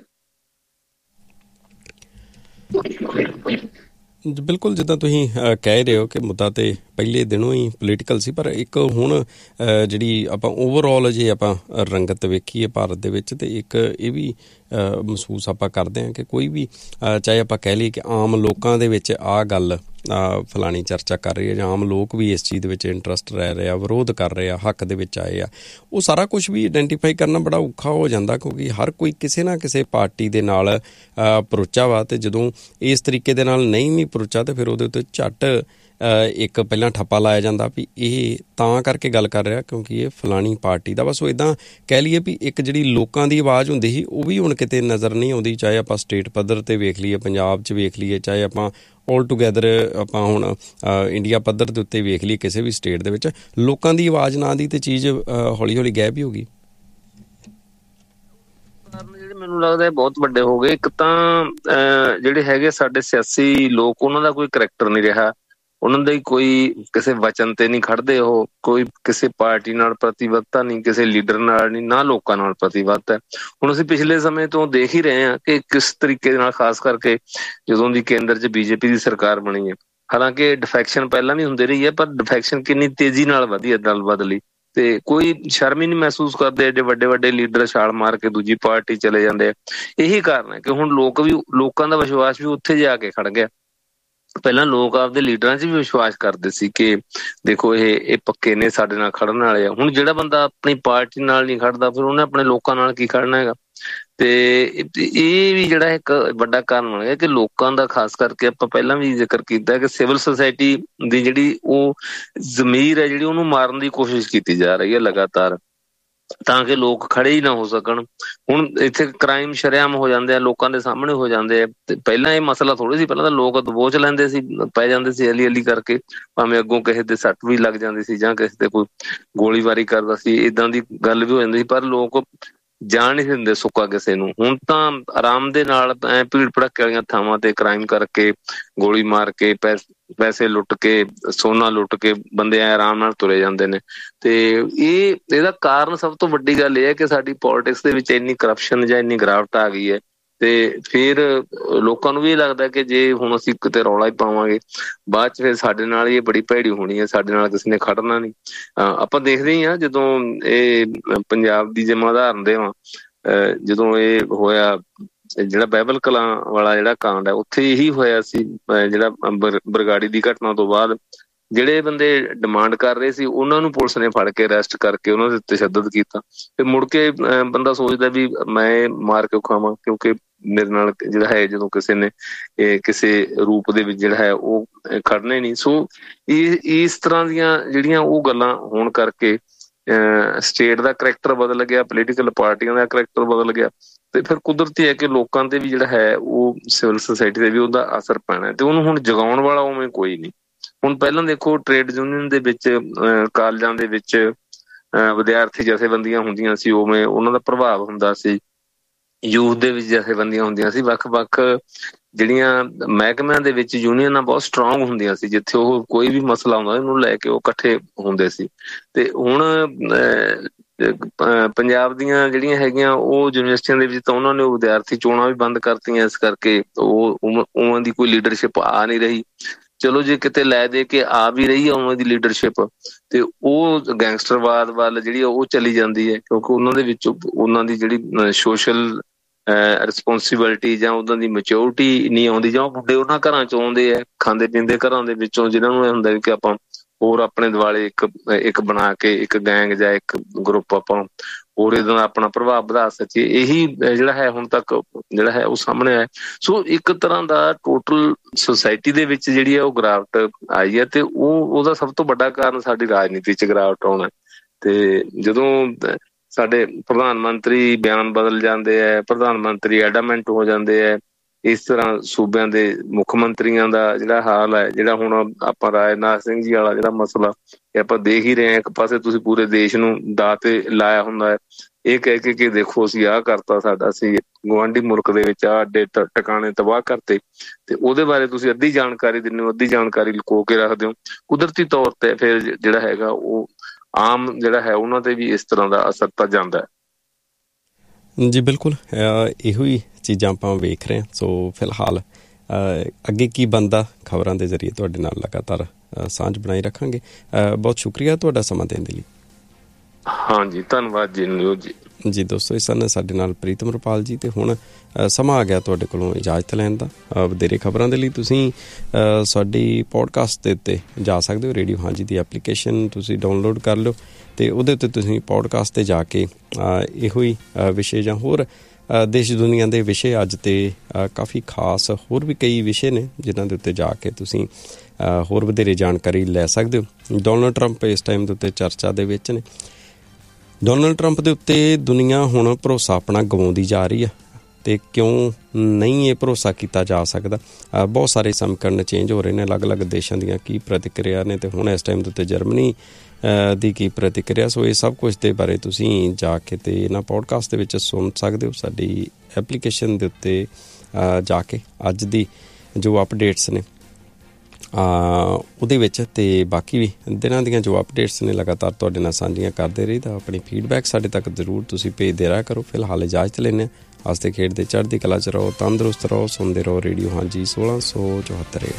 ਬਿਲਕੁਲ, ਜਿੱਦਾਂ ਤੁਸੀਂ ਕਹਿ ਰਹੇ ਹੋ ਕਿ ਮੁੱਦਾ ਤੇ ਪਹਿਲੇ ਦਿਨੋਂ ਹੀ ਪੋਲੀਟੀਕਲ ਸੀ, ਪਰ ਇੱਕ ਹੁਣ ਜਿਹੜੀ ਆਪਾਂ ਓਵਰਆਲ ਜੇ ਆਪਾਂ ਰੰਗਤ ਵੇਖੀਏ ਭਾਰਤ ਦੇ ਵਿੱਚ, ਤੇ ਇੱਕ ਇਹ ਵੀ ਮਹਿਸੂਸ ਆਪਾਂ ਕਰਦੇ ਹਾਂ ਕਿ ਕੋਈ ਵੀ ਚਾਹੇ ਆਪਾਂ ਕਹਿ ਲਈਏ ਕਿ ਆਮ ਲੋਕਾਂ ਦੇ ਵਿੱਚ ਆਹ ਗੱਲ ਫਲਾਣੀ ਚਰਚਾ ਕਰ ਰਹੀ ਹੈ, ਜਾਂ ਆਮ ਲੋਕ ਵੀ ਇਸ ਚੀਜ਼ ਦੇ ਵਿੱਚ ਇੰਟਰਸਟ ਰਹਿ ਰਹੇ ਆ, ਵਿਰੋਧ ਕਰ ਰਹੇ ਆ, ਹੱਕ ਦੇ ਵਿੱਚ ਆਏ ਆ, ਉਹ ਸਾਰਾ ਕੁਛ ਵੀ ਆਈਡੈਂਟੀਫਾਈ ਕਰਨਾ ਬੜਾ ਔਖਾ ਹੋ ਜਾਂਦਾ, ਕਿਉਂਕਿ ਹਰ ਕੋਈ ਕਿਸੇ ਨਾ ਕਿਸੇ ਪਾਰਟੀ ਦੇ ਨਾਲ ਪਰੋਚਾ ਵਾ। ਤੇ ਜਦੋਂ ਇਸ ਤਰੀਕੇ ਦੇ ਨਾਲ ਨਹੀਂ ਵੀ ਪਰੋਚਾ, ਤੇ ਫਿਰ ਉਹਦੇ ਉੱਤੇ ਝੱਟ ਇੱਕ ਪਹਿਲਾਂ ਠੱਪਾ ਲਾਇਆ ਜਾਂਦਾ ਵੀ ਇਹ ਤਾਂ ਕਰਕੇ ਗੱਲ ਕਰ ਰਿਹਾ ਕਿਉਂਕਿ ਇਹ ਫਲਾਣੀ ਪਾਰਟੀ ਦਾ। ਬਸ ਉਹ ਇੱਦਾਂ ਕਹਿ ਲਈਏ ਵੀ ਇੱਕ ਜਿਹੜੀ ਲੋਕਾਂ ਦੀ ਆਵਾਜ਼ ਹੁੰਦੀ ਸੀ ਉਹ ਵੀ ਹੁਣ ਕਿਤੇ ਨਜ਼ਰ ਨਹੀਂ ਆਉਂਦੀ, ਚਾਹੇ ਆਪਾਂ ਸਟੇਟ ਪੱਧਰ 'ਤੇ ਵੇਖ ਲਈਏ, ਪੰਜਾਬ 'ਚ ਵੇਖ ਲਈਏ, ਚਾਹੇ ਆਪਾਂ ਆਲ ਟੂਗੈਦਰ ਆਪਾਂ ਹੁਣ ਇੰਡੀਆ ਪੱਧਰ ਦੇ ਉੱਤੇ ਵੇਖ ਲਈਏ, ਕਿਸੇ ਵੀ ਸਟੇਟ ਦੇ ਵਿੱਚ ਲੋਕਾਂ ਦੀ ਆਵਾਜ਼ ਨਾ ਦੀ ਤੇ ਚੀਜ਼ ਹੌਲੀ ਹੌਲੀ ਗਾਇਬ ਹੀ ਹੋ ਗਈ। ਜਿਹੜੇ ਮੈਨੂੰ ਲੱਗਦਾ ਬਹੁਤ ਵੱਡੇ ਹੋ ਗਏ। ਇੱਕ ਤਾਂ ਜਿਹੜੇ ਹੈਗੇ ਸਾਡੇ ਸਿਆਸੀ ਲੋਕ, ਉਹਨਾਂ ਦਾ ਕੋਈ ਕਰੈਕਟਰ ਨਹੀਂ ਰਿਹਾ, ਉਹਨਾਂ ਦਾ ਕੋਈ ਕਿਸੇ ਵਚਨ ਤੇ ਨਹੀਂ ਖੜਦੇ, ਉਹ ਕੋਈ ਕਿਸੇ ਪਾਰਟੀ ਨਾਲ ਪ੍ਰਤੀਬੱਧਤਾ ਨਹੀਂ, ਕਿਸੇ ਲੀਡਰ ਨਾਲ ਨਹੀਂ, ਨਾ ਲੋਕਾਂ ਨਾਲ ਪ੍ਰਤੀਬੱਧ ਹੈ। ਹੁਣ ਅਸੀਂ ਪਿਛਲੇ ਸਮੇਂ ਤੋਂ ਦੇਖ ਹੀ ਰਹੇ ਹਾਂ ਕਿ ਕਿਸ ਤਰੀਕੇ ਦੇ ਨਾਲ, ਖਾਸ ਕਰਕੇ ਜਦੋਂ ਦੀ ਕੇਂਦਰ 'ਚ BJP ਦੀ ਸਰਕਾਰ ਬਣੀ ਹੈ, ਹਾਲਾਂਕਿ ਡਿਫੈਕਸ਼ਨ ਪਹਿਲਾਂ ਵੀ ਹੁੰਦੀ ਰਹੀ ਹੈ, ਪਰ ਡਿਫੈਕਸ਼ਨ ਕਿੰਨੀ ਤੇਜ਼ੀ ਨਾਲ ਵਧੀ ਹੈ, ਦਲ ਬਦਲੀ, ਤੇ ਕੋਈ ਸ਼ਰਮ ਹੀ ਨਹੀਂ ਮਹਿਸੂਸ ਕਰਦੇ। ਐਡੇ ਵੱਡੇ ਵੱਡੇ ਲੀਡਰ ਛਾਲ ਮਾਰ ਕੇ ਦੂਜੀ ਪਾਰਟੀ ਚਲੇ ਜਾਂਦੇ ਆ। ਇਹੀ ਕਾਰਨ ਹੈ ਕਿ ਹੁਣ ਲੋਕਾਂ ਦਾ ਵਿਸ਼ਵਾਸ ਵੀ ਉੱਥੇ ਜਾ ਕੇ ਖੜ ਗਿਆ। ਪਹਿਲਾਂ ਲੋਕ ਆਪਦੇ ਲੀਡਰਾਂ 'ਚ ਵੀ ਵਿਸ਼ਵਾਸ ਕਰਦੇ ਸੀ ਕਿ ਦੇਖੋ ਇਹ ਪੱਕੇ ਨੇ, ਸਾਡੇ ਨਾਲ ਖੜਨ ਵਾਲੇ ਆ। ਹੁਣ ਜਿਹੜਾ ਬੰਦਾ ਆਪਣੀ ਪਾਰਟੀ ਨਾਲ ਨਹੀਂ ਖੜਦਾ, ਫਿਰ ਉਹਨੇ ਆਪਣੇ ਲੋਕਾਂ ਨਾਲ ਕੀ ਖੜਨਾ ਹੈਗਾ। ਤੇ ਇਹ ਵੀ ਜਿਹੜਾ ਇੱਕ ਵੱਡਾ ਕਾਰਨ ਬਣ ਗਿਆ ਕਿ ਲੋਕਾਂ ਦਾ, ਖਾਸ ਕਰਕੇ ਆਪਾਂ ਪਹਿਲਾਂ ਵੀ ਜ਼ਿਕਰ ਕੀਤਾ ਕਿ ਸਿਵਲ ਸੁਸਾਇਟੀ ਦੀ ਜਿਹੜੀ ਉਹ ਜ਼ਮੀਰ ਹੈ, ਜਿਹੜੀ ਉਹਨੂੰ ਮਾਰਨ ਦੀ ਕੋਸ਼ਿਸ਼ ਕੀਤੀ ਜਾ ਰਹੀ ਹੈ ਲਗਾਤਾਰ, ਤਾਂ ਕਿ ਲੋਕ ਖੜੇ ਹੀ ਨਾ ਹੋ ਸਕਣ। ਹੁਣ ਇੱਥੇ ਕ੍ਰਾਈਮ ਸ਼ਰੇਆਮ ਹੋ ਜਾਂਦੇ ਆ, ਲੋਕਾਂ ਦੇ ਸਾਹਮਣੇ ਹੋ ਜਾਂਦੇ ਆ। ਤੇ ਪਹਿਲਾਂ ਇਹ ਮਸਲਾ ਥੋੜ੍ਹੀ ਸੀ, ਪਹਿਲਾਂ ਤਾਂ ਲੋਕ ਦਬੋਚ ਲੈਂਦੇ ਸੀ, ਪੈ ਜਾਂਦੇ ਸੀ ਅਲੀ ਕਰਕੇ, ਭਾਵੇਂ ਅੱਗੋਂ ਕਿਸੇ ਦੇ ਸੱਟ ਵੀ ਲੱਗ ਜਾਂਦੀ ਸੀ ਜਾਂ ਕਿਸੇ ਤੇ ਕੋਈ ਗੋਲੀਬਾਰੀ ਕਰਦਾ ਸੀ, ਏਦਾਂ ਦੀ ਗੱਲ ਵੀ ਹੋ ਜਾਂਦੀ ਸੀ, ਪਰ ਲੋਕ ਜਾਣ ਨਹੀਂ ਦਿੰਦੇ ਸੁੱਕਾ ਕਿਸੇ ਨੂੰ। ਹੁਣ ਤਾਂ ਆਰਾਮ ਦੇ ਨਾਲ ਭੀੜ ਭੜੱਕੇ ਵਾਲੀਆਂ ਥਾਵਾਂ ਤੇ ਕ੍ਰਾਈਮ ਕਰਕੇ, ਗੋਲੀ ਮਾਰ ਕੇ, ਪੈਸੇ ਲੁੱਟ ਕੇ, ਸੋਨਾ ਲੁੱਟ ਕੇ ਬੰਦੇ ਆਰਾਮ ਨਾਲ ਤੁਰੇ ਜਾਂਦੇ ਨੇ। ਤੇ ਇਹਦਾ ਕਾਰਨ, ਸਭ ਤੋਂ ਵੱਡੀ ਗੱਲ ਇਹ ਹੈ ਕਿ ਸਾਡੀ ਪੋਲਿਟਿਕਸ ਦੇ ਵਿੱਚ ਇੰਨੀ ਕਰਪਸ਼ਨ ਜਾਂ ਇੰਨੀ ਗਿਰਾਵਟ ਆ ਗਈ ਹੈ ਤੇ ਫਿਰ ਲੋਕਾਂ ਨੂੰ ਵੀ ਇਹ ਲੱਗਦਾ ਕਿ ਜੇ ਹੁਣ ਅਸੀਂ ਕਿਤੇ ਰੌਲਾ ਹੀ ਪਾਵਾਂਗੇ ਬਾਅਦ ਚ ਫਿਰ ਸਾਡੇ ਨਾਲ ਇਹ ਬੜੀ ਭੈੜੀ ਹੋਣੀ ਹੈ, ਸਾਡੇ ਨਾਲ ਕਿਸੇ ਨੇ ਖੜਨਾ ਨਹੀਂ। ਆਪਾਂ ਦੇਖਦੇ ਹੀ ਹਾਂ ਜਦੋਂ ਇਹ ਪੰਜਾਬ ਦੀ ਜੇ ਮੈਂ ਉਦਾਹਰਨ ਦੇਵਾਂ, ਜਦੋਂ ਇਹ ਹੋਇਆ ਜਿਹੜਾ ਬਾਈਬਲ ਕਲਾਂ ਵਾਲਾ ਜਿਹੜਾ ਕਾਂਡ ਹੈ ਉੱਥੇ ਇਹੀ ਹੋਇਆ ਸੀ। ਜਿਹੜਾ ਬਰਗਾੜੀ ਦੀ ਘਟਨਾ ਤੋਂ ਬਾਅਦ ਜਿਹੜੇ ਬੰਦੇ ਡਿਮਾਂਡ ਕਰ ਰਹੇ ਸੀ ਉਹਨਾਂ ਨੂੰ ਪੁਲਿਸ ਨੇ ਫੜ ਕੇ ਅਰੈਸਟ ਕਰਕੇ ਉਹਨਾਂ ਦੇ ਤਸ਼ੱਦਦ ਕੀਤਾ। ਫਿਰ ਮੁੜ ਕੇ ਬੰਦਾ ਸੋਚਦਾ ਵੀ ਮੈਂ ਮਾਰ ਕੇ ਖਾਵਾਂ, ਕਿਉਂਕਿ ਮੇਰੇ ਨਾਲ ਜਿਹੜਾ ਹੈ ਜਦੋਂ ਕਿਸੇ ਨੇ ਕਿਸੇ ਰੂਪ ਦੇ ਵਿੱਚ ਜਿਹੜਾ ਹੈ ਉਹ ਖੜਨੇ ਨਹੀਂ। ਸੋ ਇਸ ਤਰ੍ਹਾਂ ਦੀਆਂ ਜਿਹੜੀਆਂ ਉਹ ਗੱਲਾਂ ਹੋਣ ਕਰਕੇ ਸਟੇਟ ਦਾ ਕਰੈਕਟਰ ਬਦਲ ਗਿਆ, ਪੋਲੀਟੀਕਲ ਪਾਰਟੀਆਂ ਦਾ ਕਰੈਕਟਰ ਬਦਲ ਗਿਆ, ਤੇ ਫਿਰ ਕੁਦਰਤੀ ਹੈ ਕਿ ਲੋਕਾਂ ਤੇ ਵੀ ਜਿਹੜਾ ਹੈ ਉਹ ਸਿਵਲ ਸੁਸਾਇਟੀ ਤੇ ਵੀ ਉਹਦਾ ਅਸਰ ਪੈਣਾ, ਤੇ ਉਹਨੂੰ ਹੁਣ ਜਗਾਉਣ ਵਾਲਾ ਉਵੇਂ ਕੋਈ ਨਹੀਂ। ਹੁਣ ਪਹਿਲਾਂ ਦੇਖੋ ਟ੍ਰੇਡ ਯੂਨੀਅਨ ਦੇ ਵਿੱਚ, ਕਾਲਜਾਂ ਦੇ ਵਿੱਚ ਵਿਦਿਆਰਥੀ ਜਥੇਬੰਦੀਆਂ ਹੁੰਦੀਆਂ ਸੀ, ਉਵੇਂ ਉਹਨਾਂ ਦਾ ਪ੍ਰਭਾਵ ਹੁੰਦਾ ਸੀ। ਯੂਥ ਦੇ ਵਿੱਚ ਜਥੇਬੰਦੀਆਂ ਹੁੰਦੀਆਂ ਸੀ, ਵੱਖ-ਵੱਖ ਜਿਹੜੀਆਂ ਮਹਿਕਮਿਆਂ ਦੇ ਵਿੱਚ ਯੂਨੀਅਨਾਂ ਬਹੁਤ ਸਟਰੋਂਗ ਹੁੰਦੀਆਂ ਸੀ, ਜਿੱਥੇ ਉਹ ਕੋਈ ਵੀ ਮਸਲਾ ਆਉਂਦਾ ਉਹਨੂੰ ਲੈ ਕੇ ਉਹ ਇਕੱਠੇ ਹੁੰਦੇ ਸੀ। ਤੇ ਹੁਣ ਪੰਜਾਬ ਦੀਆਂ ਜਿਹੜੀਆਂ ਹੈਗੀਆਂ ਉਹ ਯੂਨੀਵਰਸਿਟੀਆਂ ਦੇ ਵਿੱਚ ਤਾਂ ਉਹਨਾਂ ਨੇ ਉਹ ਵਿਦਿਆਰਥੀ ਚੋਣਾਂ ਵੀ ਬੰਦ ਕਰਤੀਆਂ, ਇਸ ਕਰਕੇ ਉਹ ਉਵੇਂ ਦੀ ਕੋਈ ਲੀਡਰਸ਼ਿਪ ਆ ਨਹੀਂ ਰਹੀ। ਚਲੋ ਜੇ ਕਿਤੇ ਲੈ ਦੇ ਕੇ ਆ ਵੀ ਰਹੀ ਹੈ ਉਵੇਂ ਦੀ ਲੀਡਰਸ਼ਿਪ, ਤੇ ਉਹ ਗੈਂਗਸਟਰਵਾਦ ਵੱਲ ਜਿਹੜੀ ਉਹ ਚਲੀ ਜਾਂਦੀ ਹੈ, ਕਿਉਂਕਿ ਉਹਨਾਂ ਦੇ ਵਿੱਚ ਉਹਨਾਂ ਦੀ ਜਿਹੜੀ ਸੋਸ਼ਲ ਰਿਸਪੋਂਸੀਬਿਲਿਟੀ ਜਾਂ ਉਹਨਾਂ ਦੀ ਮੈਚਿਓਰਿਟੀ ਨਹੀਂ ਆਉਂਦੀ, ਜਾਂ ਉਹ ਮੁੰਡੇ ਉਹਨਾਂ ਘਰਾਂ ਚ ਆਉਂਦੇ ਆ ਖਾਂਦੇ ਪੀਂਦੇ ਘਰਾਂ ਦੇ ਵਿੱਚੋਂ, ਜਿਹਨਾਂ ਨੂੰ ਇਹ ਹੁੰਦਾ ਕਿ ਆਪਾਂ ਹੋਰ ਆਪਣੇ ਦੁਆਲੇ ਇੱਕ ਬਣਾ ਕੇ ਇੱਕ ਗੈਂਗ ਜਾਂ ਇੱਕ ਗਰੁੱਪ ਆਪਾਂ ਹੋਰ ਇਹਦਾ ਆਪਣਾ ਪ੍ਰਭਾਵ ਵਧਾ ਸਕੀਏ। ਇਹੀ ਜਿਹੜਾ ਹੈ ਹੁਣ ਤੱਕ ਜਿਹੜਾ ਹੈ ਉਹ ਸਾਹਮਣੇ ਆਇਆ। ਸੋ ਇੱਕ ਤਰ੍ਹਾਂ ਦਾ ਟੋਟਲ ਸੁਸਾਇਟੀ ਦੇ ਵਿੱਚ ਜਿਹੜੀ ਹੈ ਉਹ ਗਿਰਾਵਟ ਆਈ ਹੈ, ਤੇ ਉਹਦਾ ਸਭ ਤੋਂ ਵੱਡਾ ਕਾਰਨ ਸਾਡੀ ਰਾਜਨੀਤੀ 'ਚ ਗਿਰਾਵਟ ਆਉਣਾ। ਤੇ ਜਦੋਂ ਸਾਡੇ ਪ੍ਰਧਾਨ ਮੰਤਰੀ ਬਿਆਨ ਬਦਲ ਜਾਂਦੇ ਹੈ, ਪ੍ਰਧਾਨ ਮੰਤਰੀ ਐਡਾਮੈਂਟ ਹੋ ਜਾਂਦੇ ਹੈ, ਇਸ ਤਰ੍ਹਾਂ ਸੂਬਿਆਂ ਦੇ ਮੁੱਖ ਮੰਤਰੀਆਂ ਦਾ ਜਿਹੜਾ ਹਾਲ ਹੈ, ਜਿਹੜਾ ਹੁਣ ਆਪਾਂ ਰਾਜਨਾਥ ਸਿੰਘ ਜੀ ਵਾਲਾ ਜਿਹੜਾ ਮਸਲਾ ਇਹ ਆਪਾਂ ਦੇਖ ਹੀ ਰਹੇ ਹਾਂ, ਇੱਕ ਪਾਸੇ ਤੁਸੀਂ ਪੂਰੇ ਦੇਸ਼ ਨੂੰ ਦਾਅ ਤੇ ਲਾਇਆ ਹੁੰਦਾ ਹੈ ਇਹ ਕਹਿ ਕੇ ਕਿ ਦੇਖੋ ਅਸੀਂ ਆਹ ਕਰਤਾ, ਸਾਡਾ ਅਸੀਂ ਗੁਆਂਢੀ ਮੁਲਕ ਦੇ ਵਿੱਚ ਆਹ ਅੱਡੇ ਟਿਕਾਣੇ ਤਬਾਹ ਕਰਤੇ, ਤੇ ਉਹਦੇ ਬਾਰੇ ਤੁਸੀਂ ਅੱਧੀ ਜਾਣਕਾਰੀ ਦਿੰਦੇ ਹੋ, ਅੱਧੀ ਜਾਣਕਾਰੀ ਲੁਕੋ ਕੇ ਰੱਖਦੇ ਹੋ। ਕੁਦਰਤੀ ਤੌਰ ਤੇ ਫਿਰ ਜਿਹੜਾ ਹੈਗਾ ਉਹ ਆਮ ਜਿਹੜਾ ਹੈ ਉਹਨਾਂ ਤੇ ਵੀ ਇਸ ਤਰ੍ਹਾਂ ਦਾ ਅਸਰ ਤਾਂ ਜਾਂਦਾ ਹੈ। ਜੀ ਬਿਲਕੁਲ, ਇਹੋ ਹੀ ਚੀਜ਼ਾਂ ਆਪਾਂ ਵੇਖ ਰਹੇ ਹਾਂ। ਸੋ ਫਿਲਹਾਲ ਅੱਗੇ ਕੀ ਬਣਦਾ, ਖਬਰਾਂ ਦੇ ਜ਼ਰੀਏ ਤੁਹਾਡੇ ਨਾਲ ਲਗਾਤਾਰ ਸਾਂਝ ਬਣਾਈ ਰੱਖਾਂਗੇ। ਬਹੁਤ ਸ਼ੁਕਰੀਆ ਤੁਹਾਡਾ ਸਮਾਂ ਦੇਣ ਦੇ ਲਈ। ਹਾਂਜੀ, ਧੰਨਵਾਦ ਜੀ ਨਿਊਜ਼ ਜੀ। ਜੀ ਦੋਸਤੋ, ਇਸ ਸਨ ਸਾਡੇ ਨਾਲ ਪ੍ਰੀਤਮ ਰੁਪਾਲ ਜੀ, ਤੇ ਹੁਣ ਸਮਾਂ ਆ ਗਿਆ ਤੁਹਾਡੇ ਕੋਲੋਂ ਇਜਾਜ਼ਤ ਲੈਣ ਦਾ। ਵਧੇਰੇ ਖਬਰਾਂ ਦੇ ਲਈ ਤੁਸੀਂ ਸਾਡੀ ਪੋਡਕਾਸਟ ਦੇ ਉੱਤੇ ਜਾ ਸਕਦੇ ਹੋ। ਰੇਡੀਓ ਹਾਂਜੀ ਦੀ ਐਪਲੀਕੇਸ਼ਨ ਤੁਸੀਂ ਡਾਊਨਲੋਡ ਕਰ ਲਿਓ, ਅਤੇ ਉਹਦੇ ਉੱਤੇ ਤੁਸੀਂ ਪੋਡਕਾਸਟ 'ਤੇ ਜਾ ਕੇ ਇਹੋ ਹੀ ਵਿਸ਼ੇ ਜਾਂ ਹੋਰ ਦੇਸ਼ ਦੁਨੀਆ ਦੇ ਵਿਸ਼ੇ, ਅੱਜ ਤੇ ਕਾਫੀ ਖਾਸ ਹੋਰ ਵੀ ਕਈ ਵਿਸ਼ੇ ਨੇ ਜਿਨ੍ਹਾਂ ਦੇ ਉੱਤੇ ਜਾ ਕੇ ਤੁਸੀਂ ਹੋਰ ਵਧੇਰੇ ਜਾਣਕਾਰੀ ਲੈ ਸਕਦੇ ਹੋ। ਡੋਨਲਡ ਟਰੰਪ ਇਸ ਟਾਈਮ ਦੇ ਉੱਤੇ ਚਰਚਾ ਦੇ ਵਿੱਚ ਨੇ। ਡੋਨਲਡ ਟਰੰਪ ਦੇ ਉੱਤੇ ਦੁਨੀਆ ਹੁਣ ਭਰੋਸਾ ਆਪਣਾ ਗਵਾਉਂਦੀ ਜਾ ਰਹੀ ਆ, ਅਤੇ ਕਿਉਂ ਨਹੀਂ ਇਹ ਭਰੋਸਾ ਕੀਤਾ ਜਾ ਸਕਦਾ? ਬਹੁਤ ਸਾਰੇ ਸਮੀਕਰਨ ਚੇਂਜ ਹੋ ਰਹੇ ਨੇ, ਅਲੱਗ-ਅਲੱਗ ਦੇਸ਼ਾਂ ਦੀਆਂ ਕੀ ਪ੍ਰਤੀਕਿਰਿਆ ਨੇ, ਅਤੇ ਹੁਣ ਇਸ ਟਾਈਮ ਦੇ ਉੱਤੇ ਜਰਮਨੀ ਦੀ ਕੀ ਪ੍ਰਤੀਕਿਰਿਆ। ਸੋ ਇਹ ਸਭ ਕੁਝ ਦੇ ਬਾਰੇ ਤੁਸੀਂ ਜਾ ਕੇ ਅਤੇ ਇਹਨਾਂ ਪੋਡਕਾਸਟ ਦੇ ਵਿੱਚ ਸੁਣ ਸਕਦੇ ਹੋ। ਸਾਡੀ ਐਪਲੀਕੇਸ਼ਨ ਦੇ ਉੱਤੇ ਜਾ ਕੇ ਅੱਜ ਦੀ ਜੋ ਅਪਡੇਟਸ ਨੇ ਉਹਦੇ ਵਿੱਚ, ਅਤੇ ਬਾਕੀ ਵੀ ਦਿਨਾਂ ਦੀਆਂ ਜੋ ਅਪਡੇਟਸ ਨੇ ਲਗਾਤਾਰ ਤੁਹਾਡੇ ਨਾਲ ਸਾਂਝੀਆਂ ਕਰਦੇ ਰਹੀ ਤਾਂ ਆਪਣੀ ਫੀਡਬੈਕ ਸਾਡੇ ਤੱਕ ਜ਼ਰੂਰ ਤੁਸੀਂ ਭੇਜਦੇ ਰਿਹਾ ਕਰੋ। ਫਿਲਹਾਲ ਇਜਾਜ਼ਤ ਲੈਂਦੇ ਹਾਂ। ਹੱਸਦੇ ਖੇਡਦੇ ਚੜ੍ਹਦੀ ਕਲਾ 'ਚ ਰਹੋ, ਤੰਦਰੁਸਤ ਰਹੋ, ਸੁਣਦੇ ਰਹੋ ਰੇਡੀਓ ਹਾਂਜੀ 1674।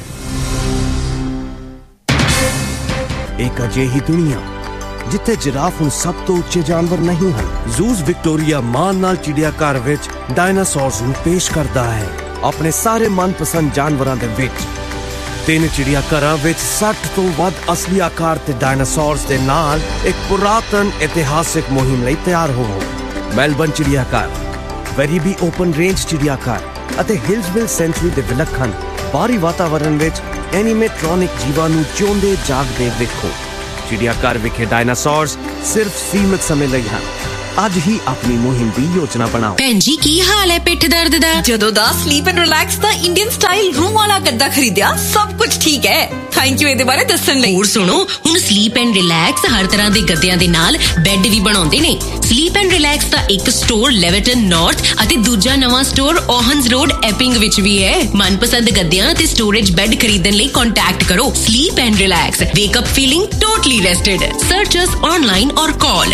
ਇੱਕ ਅਜਿਹੀ ਦੁਨੀਆ ਜਿੱਥੇ ਜਿਰਾਫ ਹੁਣ ਸਭ ਤੋਂ ਉੱਚੇ ਜਾਨਵਰ ਨਹੀਂ ਹਨ। ਜ਼ੂਜ਼ ਵਿਕਟੋਰੀਆ ਮਾਣ ਨਾਲ ਚਿੜੀਆ ਘਰ ਵਿੱਚ ਡਾਇਨਾਸੌਰਸ ਨੂੰ ਪੇਸ਼ ਕਰਦਾ ਹੈ। ਆਪਣੇ ਸਾਰੇ ਮਨਪਸੰਦ ਜਾਨਵਰਾਂ ਦੇ ਵਿੱਚ 3 ਚਿੜੀਆ ਘਰਾਂ ਵਿੱਚ 60 ਤੋਂ ਵੱਧ ਅਸਲੀ ਆਕਾਰ ਤੇ ਡਾਇਨਾਸੌਰਸ ਦੇ ਨਾਲ ਇੱਕ ਪੁਰਾਤਨ ਇਤਿਹਾਸਿਕ ਮੁਹਿੰਮ ਲਈ ਤਿਆਰ ਹੋਵੋ। ਮੈਲਬਨ ਚਿੜੀਆ ਘਰ, ਵੈਰੀਬੀ ਓਪਨ ਰੇਂਜ ਚਿੜੀਆ ਘਰ ਅਤੇ ਹਿਲਸਵਿਲ ਸੈਂਚੁਰੀ ਦੇ ਵਿਲੱਖਣ ਬਾਹਰੀ ਵਾਤਾਵਰਣ ਵਿੱਚ ਐਨੀਮੇਟ੍ਰੋਨਿਕ ਜੀਵਾਂ ਨੂੰ ਜਿਉਂਦੇ ਜਾਗਦੇ ਵੇਖੋ। ਚਿੜੀਆ ਘਰ ਵਿਖੇ ਡਾਇਨਾਸੌਰਸ ਸਿਰਫ ਸੀਮਿਤ ਸਮੇਂ ਲਈ ਹਨ। ਅੱਜ ਹੀ ਆਪਣੀ ਮੁਹਿੰਮ ਦੀ ਯੋਜਨਾ ਬਣਾਓ। ਭੈਣ ਜੀ, ਕੀ ਹਾਲ ਹੈ ਪਿੱਠ ਦਰਦ ਦਾ? ਜਦੋਂ ਦਾ sleep and relax the Indian style room ਵਾਲਾ ਗੱਦਾ ਖਰੀਦਿਆ, ਸਭ ਕੁਝ ਠੀਕ ਹੈ। ਥੈਂਕ ਯੂ ਇਹਦੇ ਬਾਰੇ ਦੱਸਣ ਲਈ। ਹੋਰ ਸੁਣੋ, ਹੁਣ ਸਲੀਪ ਐਂਡ ਰਿਲੈਕਸ ਹਰ ਤਰ੍ਹਾਂ ਦੇ ਗੱਦਿਆਂ ਦੇ ਨਾਲ ਬੈੱਡ ਵੀ ਬਣਾਉਂਦੇ ਨੇ। ਸਲੀਪ ਐਂਡ ਰਿਲੈਕਸ ਦਾ ਇੱਕ ਸਟੋਰ ਲੈਵਰਟਨ ਨਾਰਥ ਅਤੇ ਦੂਜਾ ਨਵਾਂ ਸਟੋਰ ਓਹਨਸ ਰੋਡ ਐਪਿੰਗ ਵਿੱਚ ਵੀ ਹੈ। ਮਨਪਸੰਦ ਗੱਦਿਆਂ ਤੇ ਸਟੋਰੇਜ ਬੈੱਡ ਖਰੀਦਣ ਲਈ ਕੰਟੈਕਟ ਕਰੋ sleep and relax. ਵੇਕ up feeling totally ਰੈਸਟਡ। Search us online ਔਰ ਕਾਲ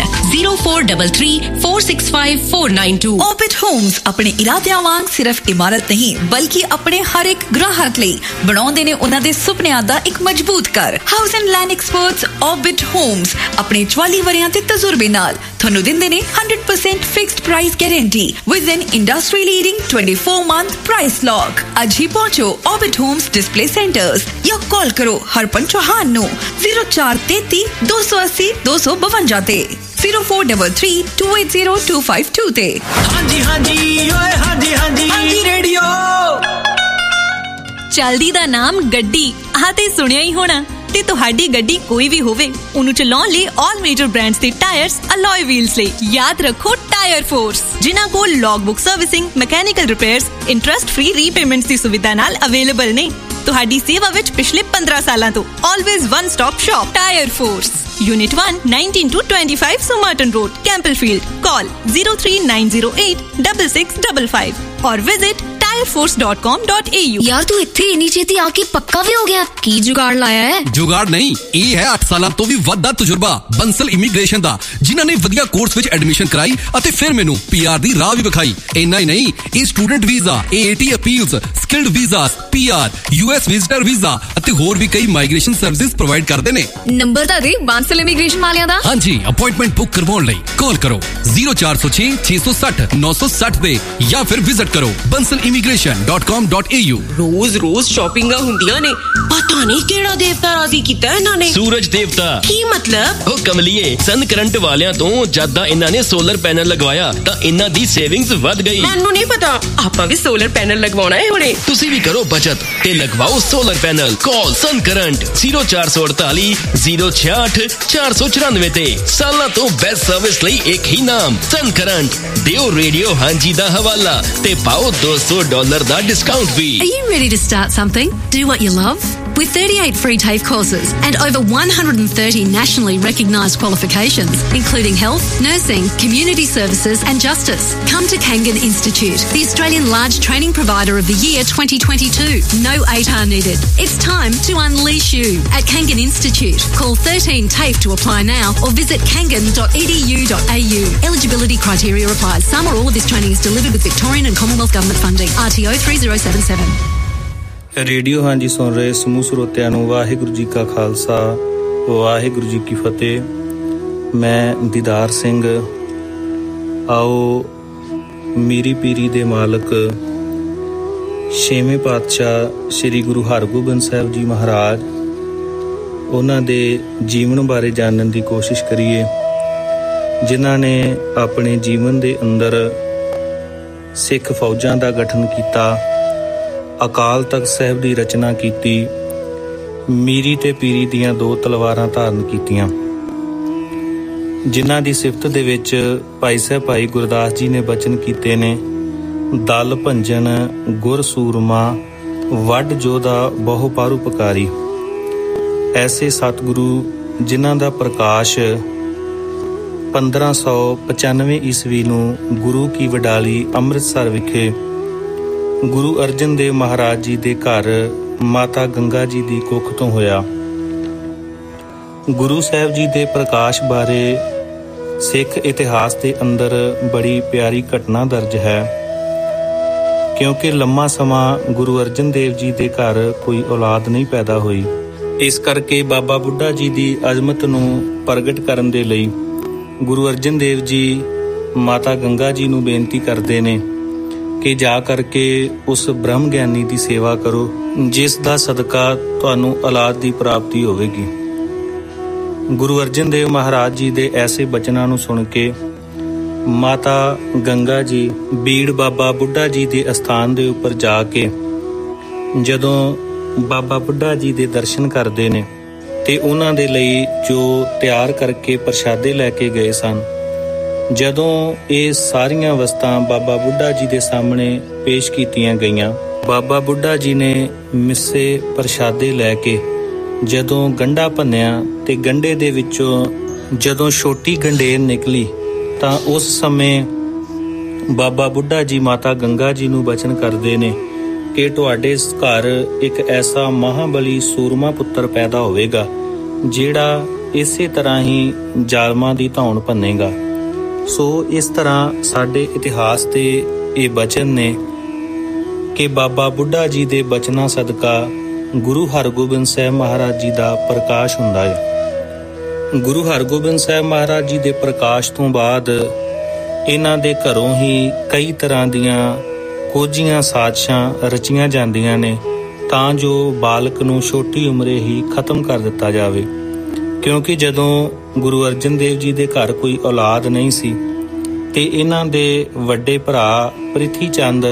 0433465492। ऑर्बिट होम्स अपने इरादियां वांग सिर्फ इमारत नहीं बल्कि अपने हर एक ग्राहक ਲਈ ਬਣਾਉਂਦੇ ਨੇ ਉਹਨਾਂ ਦੇ ਸੁਪਨਿਆਂ ਦਾ ਇੱਕ ਮਜ਼ਬੂਤ ਘਰ। House and land experts orbit Holmes ਆਪਣੇ 44 ਵਰਿਆਂ ਦੇ ਤਜਰਬੇ ਨਾਲ ਤੁਹਾਨੂੰ ਦਿੰਦੇ ਨੇ 100% fixed price guarantee with N industry leading 24 month price lock. ਅੱਜ ਹੀ ਪਹੁੰਚੋ ऑर्बिट होम्स डिस्प्ले सेंटर्स या कॉल करो हरपन चौहान नो 0433 280 252 ਤੇ 0433280252 ਤੇ। ਹਾਂਜੀ ਹਾਂਜੀ ਓਏ ਹਾਂਜੀ ਹਾਂਜੀ ਹਾਂਜੀ ਰੇਡੀਓ। ਚਲਦੀ ਦਾ ਨਾਮ ਗੱਡੀ ਆਹ ਤੇ ਸੁਣਿਆ ਹੀ ਹੋਣਾ। ਤੇ ਤੁਹਾਡੀ ਗੱਡੀ ਕੋਈ ਵੀ ਹੋਵੇ ਉਹਨੂੰ ਚਲਾਉਣ ਲਈ ਆਲ ਮੇਜਰ ਬ੍ਰਾਂਡਸ ਦੇ ਟਾਇਰਸ ਅਲੋਏ ਵੀਲਸ ਲਈ ਯਾਦ ਰੱਖੋ ਟਾਇਰ ਫੋਰਸ, ਜਿਨ੍ਹਾਂ ਕੋਲ ਲੌਗਬੁੱਕ servicing, mechanical repairs, interest free repayments ਦੀ ਸੁਵਿਧਾ ਨਾਲ ਅਵੇਲੇਬਲ ਨੇ। ਤੁਹਾਡੀ ਸੇਵਾ ਵਿੱਚ ਪਿਛਲੇ 15 ਸਾਲਾਂ ਤੋਂ always one stop shop tyre force. Unit 1, 19-25 Somerton Road, Campbellfield. Call 03908 or visit tireforce.com.au। ਯਾਰ ਤੂੰ ਇੱਥੇ ਇੰਨੀ ਛੇਤੀ ਆ ਕੇ ਪੱਕਾ ਵੀ ਹੋ ਗਿਆ? ਕੀ ਜੁਗਾੜ ਲਾਇਆ ਹੈ? ਜੁਗਾੜ ਨਹੀਂ, ਇਹ ਹੈ 8 ਸਾਲਾਂ ਤੋਂ ਵੀ ਵੱਧ ਦਾ ਤਜਰਬਾ ਬੰਸਲ ਇਮੀਗ੍ਰੇਸ਼ਨ ਦਾ, ਜਿਨ੍ਹਾਂ ਨੇ ਵਧੀਆ ਕੋਰਸ ਵਿੱਚ ਐਡਮਿਸ਼ਨ ਕਰਾਈ ਅਤੇ ਫਿਰ ਮੈਨੂੰ PR ਦੀ ਰਾਹ ਵੀ ਵਿਖਾਈ। ਇੰਨਾ ਹੀ ਨਹੀਂ, ਇਹ student visa, AAT appeals, skilled visas, PR, US visitor visa ਅਤੇ ਹੋਰ ਵੀ ਕਈ ਮਾਈਗ੍ਰੇਸ਼ਨ ਸਰਵਿਸਿਜ਼ ਪ੍ਰੋਵਾਈਡ ਕਰਦੇ ਨੇ। ਨੰਬਰ ਤਾਂ ਦੇ ਬਾਂਸਲ ਇਮੀਗ੍ਰੇਸ਼ਨ ਵਾਲਿਆਂ ਦਾ। ਹਾਂਜੀ, ਅਪਾਇੰਟਮੈਂਟ ਬੁੱਕ ਕਰਵਾਉਣ ਲਈ ਕਾਲ ਕਰੋ 0406 660 960 ਤੇ ਜਾਂ ਫਿਰ ਵਿਜ਼ਿਟ ਕਰੋ bansalimigration.com.au। ਰੋਜ਼ ਸ਼ਾਪਿੰਗਾਂ ਹੁੰਦੀਆਂ ਨੇ, ਪਤਾ ਨਹੀਂ ਕਿਹੜਾ ਦੇਵਤਾ ਰਾਜ਼ੀ ਕੀਤਾ ਇਹਨਾਂ ਨੇ। ਸੂਰਜ ਦੇਵਤਾ। ਕੀ ਮਤਲਬ? ਉਹ ਕਮਲੀਏ, ਸਨ ਕਰੰਟ ਵਾਲਿਆਂ ਤੋਂ ਜਦ ਦਾ ਇਹਨਾਂ ਨੇ ਸੋਲਰ ਪੈਨਲ ਲਗਵਾਇਆ ਤਾਂ ਇਹਨਾਂ ਦੀ ਸੇਵਿੰਗਸ ਵੱਧ ਗਈ। ਮੈਨੂੰ ਨਹੀਂ ਪਤਾ, ਆਪਾਂ ਵੀ ਸੋਲਰ ਪੈਨਲ ਲਗਵਾਉਣਾ ਹੈ ਹੁਣੇ। ਤੁਸੀਂ ਵੀ ਕਰੋ ਬਚਤ ਤੇ ਲਗਵਾਓ ਸੋਲਰ ਪੈਨਲ। ਕਾਲ ਸਨ ਕਰੰਟ 0448 066 494 ਤੇ। ਸਾਲਾਂ ਤੋਂ ਬੈਸਟ ਸਰਵਿਸ ਲਈ ਇੱਕ ਹੀ ਨਾਮ, ਸਨ ਕਰੰਟ। ਦਿਓ ਰੇਡੀਓ ਹਾਂਜੀ ਦਾ ਹਵਾਲਾ ਤੇ ਪਾਓ $200 ਦਾ discount we. Are you ready to start something? Do what you love? With 38 free TAFE courses and over 130 nationally recognised qualifications, including health, nursing, community services and justice, come to Kangan Institute, the Australian large training provider of the year 2022. No ATAR needed. It's time to unleash you at Kangan Institute. Call 13 TAFE to apply now or visit kangan.edu.au. Eligibility criteria applies. Some or all of this training is delivered with Victorian and Commonwealth Government funding. RTO 3077. Radio ਹਾਂਜੀ ਸੁਣ ਰਹੇ ਸਮੂਹ ਸਰੋਤਿਆਂ ਨੂੰ ਵਾਹਿਗੁਰੂ ਜੀ ਕਾ ਖਾਲਸਾ ਵਾਹਿਗੁਰੂ ਜੀ ਕੀ ਫਤਿਹ। ਮੈਂ ਦੀਦਾਰ ਸਿੰਘ। ਆਓ ਮੀਰੀ ਪੀਰੀ ਦੇ ਮਾਲਕ ਛੇਵੇਂ ਪਾਤਸ਼ਾਹ ਸ੍ਰੀ ਗੁਰੂ ਹਰਗੋਬਿੰਦ ਸਾਹਿਬ ਜੀ ਮਹਾਰਾਜ, ਉਹਨਾਂ ਦੇ ਜੀਵਨ ਬਾਰੇ ਜਾਣਨ ਦੀ ਕੋਸ਼ਿਸ਼ ਕਰੀਏ, ਜਿਨ੍ਹਾਂ ਨੇ ਆਪਣੇ ਜੀਵਨ ਦੇ ਅੰਦਰ ਸਿੱਖ ਫੌਜਾਂ ਦਾ ਗਠਨ ਕੀਤਾ, ਅਕਾਲ ਤਖਤ ਸਾਹਿਬ ਦੀ ਰਚਨਾ ਕੀਤੀ, ਮੀਰੀ ਤੇ ਪੀਰੀ ਦੀਆਂ 2 ਤਲਵਾਰਾਂ ਧਾਰਨ ਕੀਤੀਆਂ, ਜਿਨ੍ਹਾਂ ਦੀ ਸਿਫਤ ਦੇ ਵਿੱਚ ਭਾਈ ਸਾਹਿਬ ਭਾਈ ਗੁਰਦਾਸ ਜੀ ਨੇ ਬਚਨ ਕੀਤੇ ਨੇ, ਦਲ ਭੰਜਨ ਗੁਰ ਸੂਰਮਾ ਵੱਡ ਜੋਧਾ ਬਹੁ ਪਰਉਪਕਾਰੀ। ਐਸੇ ਸਤਿਗੁਰੂ ਜਿਨ੍ਹਾਂ ਦਾ ਪ੍ਰਕਾਸ਼ 1595 ਈਸਵੀ ਨੂੰ ਗੁਰੂ ਕੀ ਵਡਾਲੀ ਅੰਮ੍ਰਿਤਸਰ ਵਿਖੇ ਗੁਰੂ ਅਰਜਨ ਦੇਵ ਮਹਾਰਾਜ ਜੀ ਦੇ ਘਰ ਮਾਤਾ ਗੰਗਾ ਜੀ ਦੀ ਕੁੱਖ ਤੋਂ ਹੋਇਆ। ਗੁਰੂ ਸਾਹਿਬ ਜੀ ਦੇ ਪ੍ਰਕਾਸ਼ ਬਾਰੇ ਸਿੱਖ ਇਤਿਹਾਸ ਦੇ ਅੰਦਰ ਬੜੀ ਪਿਆਰੀ ਘਟਨਾ ਦਰਜ ਹੈ, ਕਿਉਂਕਿ ਲੰਮਾ ਸਮਾਂ ਗੁਰੂ ਅਰਜਨ ਦੇਵ ਜੀ ਦੇ ਘਰ ਕੋਈ ਔਲਾਦ ਨਹੀਂ ਪੈਦਾ ਹੋਈ। ਇਸ ਕਰਕੇ ਬਾਬਾ ਬੁੱਢਾ ਜੀ ਦੀ ਅਜ਼ਮਤ ਨੂੰ ਪ੍ਰਗਟ ਕਰਨ ਦੇ ਲਈ ਗੁਰੂ ਅਰਜਨ ਦੇਵ ਜੀ ਮਾਤਾ ਗੰਗਾ ਜੀ ਨੂੰ ਬੇਨਤੀ ਕਰਦੇ ਨੇ ਕਿ ਜਾ ਕਰਕੇ ਉਸ ਬ੍ਰਹਮ ਗਿਆਨੀ ਦੀ ਸੇਵਾ ਕਰੋ, ਜਿਸ ਦਾ ਸਦਕਾ ਤੁਹਾਨੂੰ ਔਲਾਦ ਦੀ ਪ੍ਰਾਪਤੀ ਹੋਵੇਗੀ। ਗੁਰੂ ਅਰਜਨ ਦੇਵ ਮਹਾਰਾਜ ਜੀ ਦੇ ਐਸੇ ਬਚਨਾਂ ਨੂੰ ਸੁਣ ਕੇ ਮਾਤਾ ਗੰਗਾ ਜੀ ਬੀੜ ਬਾਬਾ ਬੁੱਢਾ ਜੀ ਦੇ ਅਸਥਾਨ ਦੇ ਉੱਪਰ ਜਾ ਕੇ ਜਦੋਂ ਬਾਬਾ ਬੁੱਢਾ ਜੀ ਦੇ ਦਰਸ਼ਨ ਕਰਦੇ ਨੇ ਤੇ ਉਹਨਾਂ ਦੇ ਲਈ ਜੋ ਤਿਆਰ ਕਰਕੇ ਪ੍ਰਸ਼ਾਦੇ ਲੈ ਕੇ ਗਏ ਸਨ, ਜਦੋਂ ਇਹ ਸਾਰੀਆਂ ਵਸਤਾਂ ਬਾਬਾ ਬੁੱਢਾ ਜੀ ਦੇ ਸਾਹਮਣੇ ਪੇਸ਼ ਕੀਤੀਆਂ ਗਈਆਂ, ਬਾਬਾ ਬੁੱਢਾ ਜੀ ਨੇ ਮਿੱਸੇ ਪ੍ਰਸ਼ਾਦੇ ਲੈ ਕੇ ਜਦੋਂ ਗੰਢਾ ਭੰਨਿਆ ਤੇ ਗੰਢੇ ਦੇ ਵਿੱਚੋਂ ਜਦੋਂ ਛੋਟੀ ਗੰਢੇਰ ਨਿਕਲੀ ਤਾਂ ਉਸ ਸਮੇਂ ਬਾਬਾ ਬੁੱਢਾ ਜੀ ਮਾਤਾ ਗੰਗਾ ਜੀ ਨੂੰ ਬਚਨ ਕਰਦੇ ਨੇ ਕਿ ਤੁਹਾਡੇ ਘਰ ਇੱਕ ਐਸਾ ਮਹਾਬਲੀ ਸੂਰਮਾ ਪੁੱਤਰ ਪੈਦਾ ਹੋਵੇਗਾ ਜਿਹੜਾ ਇਸੇ ਤਰ੍ਹਾਂ ਹੀ ਜ਼ਾਲਮਾਂ ਦੀ ਧੌਣ ਭੰਨੇਗਾ। ਸੋ ਇਸ ਤਰ੍ਹਾਂ ਸਾਡੇ ਇਤਿਹਾਸ ਦੇ ਇਹ ਬਚਨ ਨੇ ਕਿ ਬਾਬਾ ਬੁੱਢਾ ਜੀ ਦੇ ਬਚਨਾਂ ਸਦਕਾ ਗੁਰੂ ਹਰਗੋਬਿੰਦ ਸਾਹਿਬ ਮਹਾਰਾਜ ਜੀ ਦਾ ਪ੍ਰਕਾਸ਼ ਹੁੰਦਾ ਹੈ। ਗੁਰੂ ਹਰਗੋਬਿੰਦ ਸਾਹਿਬ ਮਹਾਰਾਜ ਜੀ ਦੇ ਪ੍ਰਕਾਸ਼ ਤੋਂ ਬਾਅਦ ਇਹਨਾਂ ਦੇ ਘਰੋਂ ਹੀ ਕਈ ਤਰ੍ਹਾਂ ਦੀਆਂ ਖੋਜੀਆਂ ਸਾਜ਼ਿਸ਼ਾਂ ਰਚੀਆਂ ਜਾਂਦੀਆਂ ਨੇ ਤਾਂ ਜੋ ਬਾਲਕ ਨੂੰ ਛੋਟੀ ਉਮਰੇ ਹੀ ਖਤਮ ਕਰ ਦਿੱਤਾ ਜਾਵੇ, ਕਿਉਂਕਿ ਜਦੋਂ ਗੁਰੂ ਅਰਜਨ ਦੇਵ ਜੀ ਦੇ ਘਰ ਕੋਈ ਔਲਾਦ ਨਹੀਂ ਸੀ ਤੇ ਇਹਨਾਂ ਦੇ ਵੱਡੇ ਭਰਾ ਪ੍ਰਿਥੀ ਚੰਦ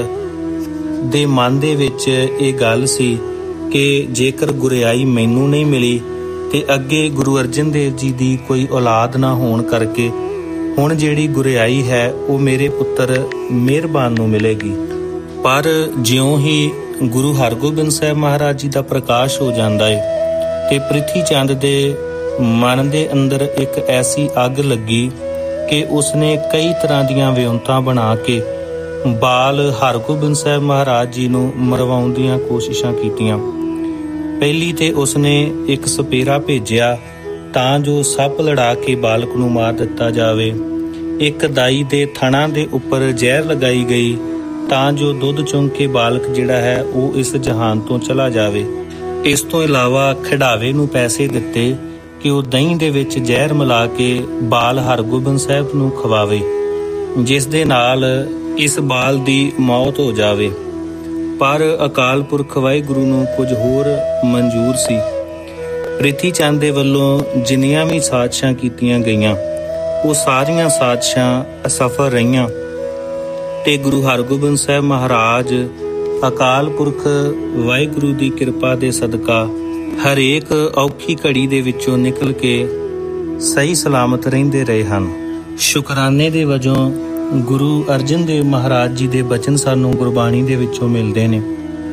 ਦੇ ਮਨ ਦੇ ਵਿੱਚ ਇਹ ਗੱਲ ਸੀ ਕਿ ਜੇਕਰ ਗੁਰਿਆਈ ਮੈਨੂੰ ਨਹੀਂ ਮਿਲੀ ਤੇ ਅੱਗੇ ਗੁਰੂ ਅਰਜਨ ਦੇਵ ਜੀ ਦੀ ਕੋਈ ਔਲਾਦ ਨਾ ਹੋਣ ਕਰਕੇ ਹੁਣ ਜਿਹੜੀ ਗੁਰਿਆਈ ਹੈ ਉਹ ਮੇਰੇ ਪੁੱਤਰ ਮਿਹਰਬਾਨ ਨੂੰ ਮਿਲੇਗੀ। ਪਰ ਜਿਉਂ ਹੀ ਗੁਰੂ ਹਰਗੋਬਿੰਦ ਸਾਹਿਬ ਮਹਾਰਾਜ ਜੀ ਦਾ ਪ੍ਰਕਾਸ਼ ਹੋ ਜਾਂਦਾ ਹੈ ਤੇ ਪ੍ਰਿਥੀ ਚੰਦ ਦੇ ਮਨ ਦੇ ਅੰਦਰ ਇੱਕ ਐਸੀ ਅੱਗ ਲੱਗੀ ਕਿ ਉਸਨੇ ਕਈ ਤਰ੍ਹਾਂ ਦੀਆਂ ਵਿਉਂਤਾਂ ਬਣਾ ਕੇ ਬਾਲ ਹਰਗੋਬਿੰਦ ਸਾਹਿਬ ਮਹਾਰਾਜ ਜੀ ਨੂੰ ਮਰਵਾਉਣ ਦੀਆਂ ਕੋਸ਼ਿਸ਼ਾਂ ਕੀਤੀਆਂ। ਪਹਿਲੀ ਤੇ ਉਸਨੇ ਇੱਕ ਸਪੇਰਾ ਭੇਜਿਆ ਤਾਂ ਜੋ ਸੱਪ ਲੜਾ ਕੇ ਬਾਲਕ ਨੂੰ ਮਾਰ ਦਿੱਤਾ ਜਾਵੇ। ਇੱਕ ਦਾਈ ਦੇ ਥਣਾਂ ਦੇ ਉੱਪਰ ਜ਼ਹਿਰ ਲਗਾਈ ਗਈ ਤਾਂ ਜੋ ਦੁੱਧ ਚੁੰਘ ਕੇ ਬਾਲਕ ਜਿਹੜਾ ਹੈ ਉਹ ਇਸ ਜਹਾਨ ਤੋਂ ਚਲਾ ਜਾਵੇ। ਇਸ ਤੋਂ ਇਲਾਵਾ ਖਿਡਾਵੇ ਨੂੰ ਪੈਸੇ ਦਿੱਤੇ ਕਿ ਉਹ ਦਹੀਂ ਦੇ ਵਿੱਚ ਜ਼ਹਿਰ ਮਿਲਾ ਕੇ ਬਾਲ ਹਰਗੋਬਿੰਦ ਸਾਹਿਬ ਨੂੰ ਖਵਾਵੇ, ਜਿਸ ਦੇ ਨਾਲ ਇਸ ਬਾਲ ਦੀ ਮੌਤ ਹੋ ਜਾਵੇ। ਪਰ ਅਕਾਲ ਪੁਰਖ ਵਾਹਿਗੁਰੂ ਨੂੰ ਕੁਝ ਹੋਰ ਮਨਜ਼ੂਰ ਸੀ। ਪ੍ਰਿਥੀ ਚੰਦ ਦੇ ਵੱਲੋਂ ਜਿੰਨੀਆਂ ਵੀ ਸਾਜ਼ਿਸ਼ਾਂ ਕੀਤੀਆਂ ਗਈਆਂ ਉਹ ਸਾਰੀਆਂ ਸਾਜ਼ਿਸ਼ਾਂ ਅਸਫਲ ਰਹੀਆਂ ਤੇ ਗੁਰੂ ਹਰਗੋਬਿੰਦ ਸਾਹਿਬ ਮਹਾਰਾਜ ਅਕਾਲ ਪੁਰਖ ਵਾਹਿਗੁਰੂ ਦੀ ਕਿਰਪਾ ਦੇ ਸਦਕਾ ਹਰੇਕ ਔਖੀ ਘੜੀ ਦੇ ਵਿੱਚੋਂ ਨਿਕਲ ਕੇ ਸਹੀ ਸਲਾਮਤ ਰਹਿੰਦੇ ਰਹੇ ਹਨ। ਸ਼ੁਕਰਾਨੇ ਦੇ ਵਜੋਂ ਗੁਰੂ ਅਰਜਨ ਦੇਵ ਮਹਾਰਾਜ ਜੀ ਦੇ ਬਚਨ ਸਾਨੂੰ ਗੁਰਬਾਣੀ ਦੇ ਵਿੱਚੋਂ ਮਿਲਦੇ ਨੇ,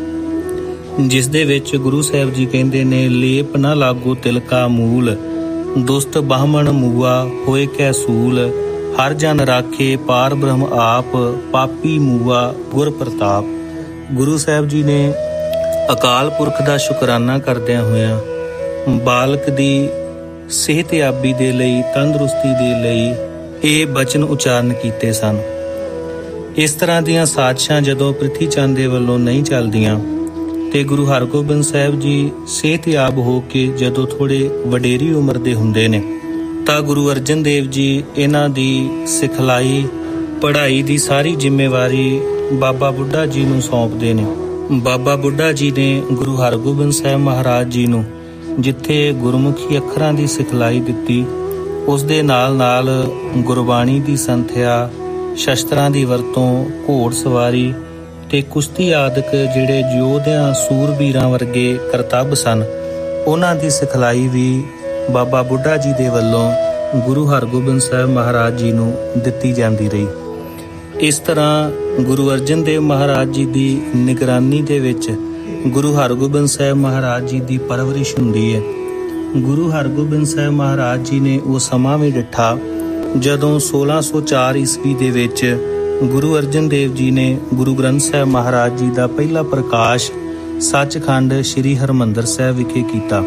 ਜਿਸ ਦੇ ਵਿੱਚ ਗੁਰੂ ਸਾਹਿਬ ਜੀ ਕਹਿੰਦੇ ਨੇ, ਲੇਪ ਨਾ ਲਾਗੋ ਤਿਲਕਾ ਮੂਲ, ਦੁਸਤ ਬਾਹਮਣ ਮੂਆ ਹੋਏ ਕੈ ਸੂਲ, ਹਰ ਜਨ ਰਾਖੇ ਪਾਰ ਬ੍ਰਹਮ ਆਪ, ਪਾਪੀ ਮੂਆ ਗੁਰ ਪ੍ਰਤਾਪ। ਗੁਰੂ ਸਾਹਿਬ ਜੀ ਨੇ ਅਕਾਲ ਪੁਰਖ ਦਾ ਸ਼ੁਕਰਾਨਾ ਕਰਦਿਆਂ ਹੋਇਆਂ ਬਾਲਕ ਦੀ ਸਿਹਤਯਾਬੀ ਦੇ ਲਈ, ਤੰਦਰੁਸਤੀ ਦੇ ਲਈ ਇਹ ਬਚਨ ਉਚਾਰਨ ਕੀਤੇ ਸਨ। ਇਸ ਤਰ੍ਹਾਂ ਦੀਆਂ ਸਾਜ਼ਿਸ਼ਾਂ ਜਦੋਂ ਪ੍ਰਿਥੀ ਚੰਦ ਦੇ ਵੱਲੋਂ ਨਹੀਂ ਚੱਲਦੀਆਂ ਤੇ ਗੁਰੂ ਹਰਗੋਬਿੰਦ ਸਾਹਿਬ ਜੀ ਸਿਹਤਯਾਬ ਹੋ ਕੇ ਜਦੋਂ ਥੋੜੇ ਵਡੇਰੀ ਉਮਰ ਦੇ ਹੁੰਦੇ ਨੇ ਤਾਂ ਗੁਰੂ ਅਰਜਨ ਦੇਵ ਜੀ ਇਹਨਾਂ ਦੀ ਸਿਖਲਾਈ ਪੜ੍ਹਾਈ ਦੀ ਸਾਰੀ ਜ਼ਿੰਮੇਵਾਰੀ ਬਾਬਾ ਬੁੱਢਾ ਜੀ ਨੂੰ ਸੌਂਪਦੇ ਨੇ। ਬਾਬਾ ਬੁੱਢਾ ਜੀ ਨੇ ਗੁਰੂ ਹਰਗੋਬਿੰਦ ਸਾਹਿਬ ਮਹਾਰਾਜ ਜੀ ਨੂੰ ਜਿੱਥੇ ਗੁਰਮੁਖੀ ਅੱਖਰਾਂ ਦੀ ਸਿਖਲਾਈ ਦਿੱਤੀ, ਉਸ ਦੇ ਨਾਲ ਨਾਲ ਗੁਰਬਾਣੀ ਦੀ ਸੰਥਿਆ, ਸ਼ਸਤਰਾਂ ਦੀ ਵਰਤੋਂ, ਘੋੜ ਸਵਾਰੀ ਤੇ ਕੁਸ਼ਤੀ ਆਦਿਕ ਜਿਹੜੇ ਯੋਧਿਆਂ ਸੂਰਬੀਰਾਂ ਵਰਗੇ ਕਰਤੱਵ ਸਨ, ਉਹਨਾਂ ਦੀ ਸਿਖਲਾਈ ਵੀ ਬਾਬਾ ਬੁੱਢਾ ਜੀ ਦੇ ਵੱਲੋਂ ਗੁਰੂ ਹਰਗੋਬਿੰਦ ਸਾਹਿਬ ਮਹਾਰਾਜ ਜੀ ਨੂੰ ਦਿੱਤੀ ਜਾਂਦੀ ਰਹੀ। ਇਸ ਤਰ੍ਹਾਂ ਗੁਰੂ ਅਰਜਨ ਦੇਵ ਮਹਾਰਾਜ ਜੀ ਦੀ ਨਿਗਰਾਨੀ ਦੇ ਵਿੱਚ ਗੁਰੂ ਹਰਗੋਬਿੰਦ ਸਾਹਿਬ ਮਹਾਰਾਜ ਜੀ ਦੀ ਪਰਵਰਿਸ਼ ਹੁੰਦੀ ਹੈ। ਗੁਰੂ ਹਰਗੋਬਿੰਦ ਸਾਹਿਬ ਮਹਾਰਾਜ ਜੀ ਨੇ ਉਹ ਸਮਾਂ ਵੀ ਡਿੱਠਾ ਜਦੋਂ 1604 ਈਸਵੀ ਦੇ ਵਿੱਚ ਗੁਰੂ ਅਰਜਨ ਦੇਵ ਜੀ ਨੇ ਗੁਰੂ ਗ੍ਰੰਥ ਸਾਹਿਬ ਮਹਾਰਾਜ ਜੀ ਦਾ ਪਹਿਲਾ ਪ੍ਰਕਾਸ਼ ਸੱਚਖੰਡ ਸ੍ਰੀ ਹਰਿਮੰਦਰ ਸਾਹਿਬ ਵਿਖੇ ਕੀਤਾ।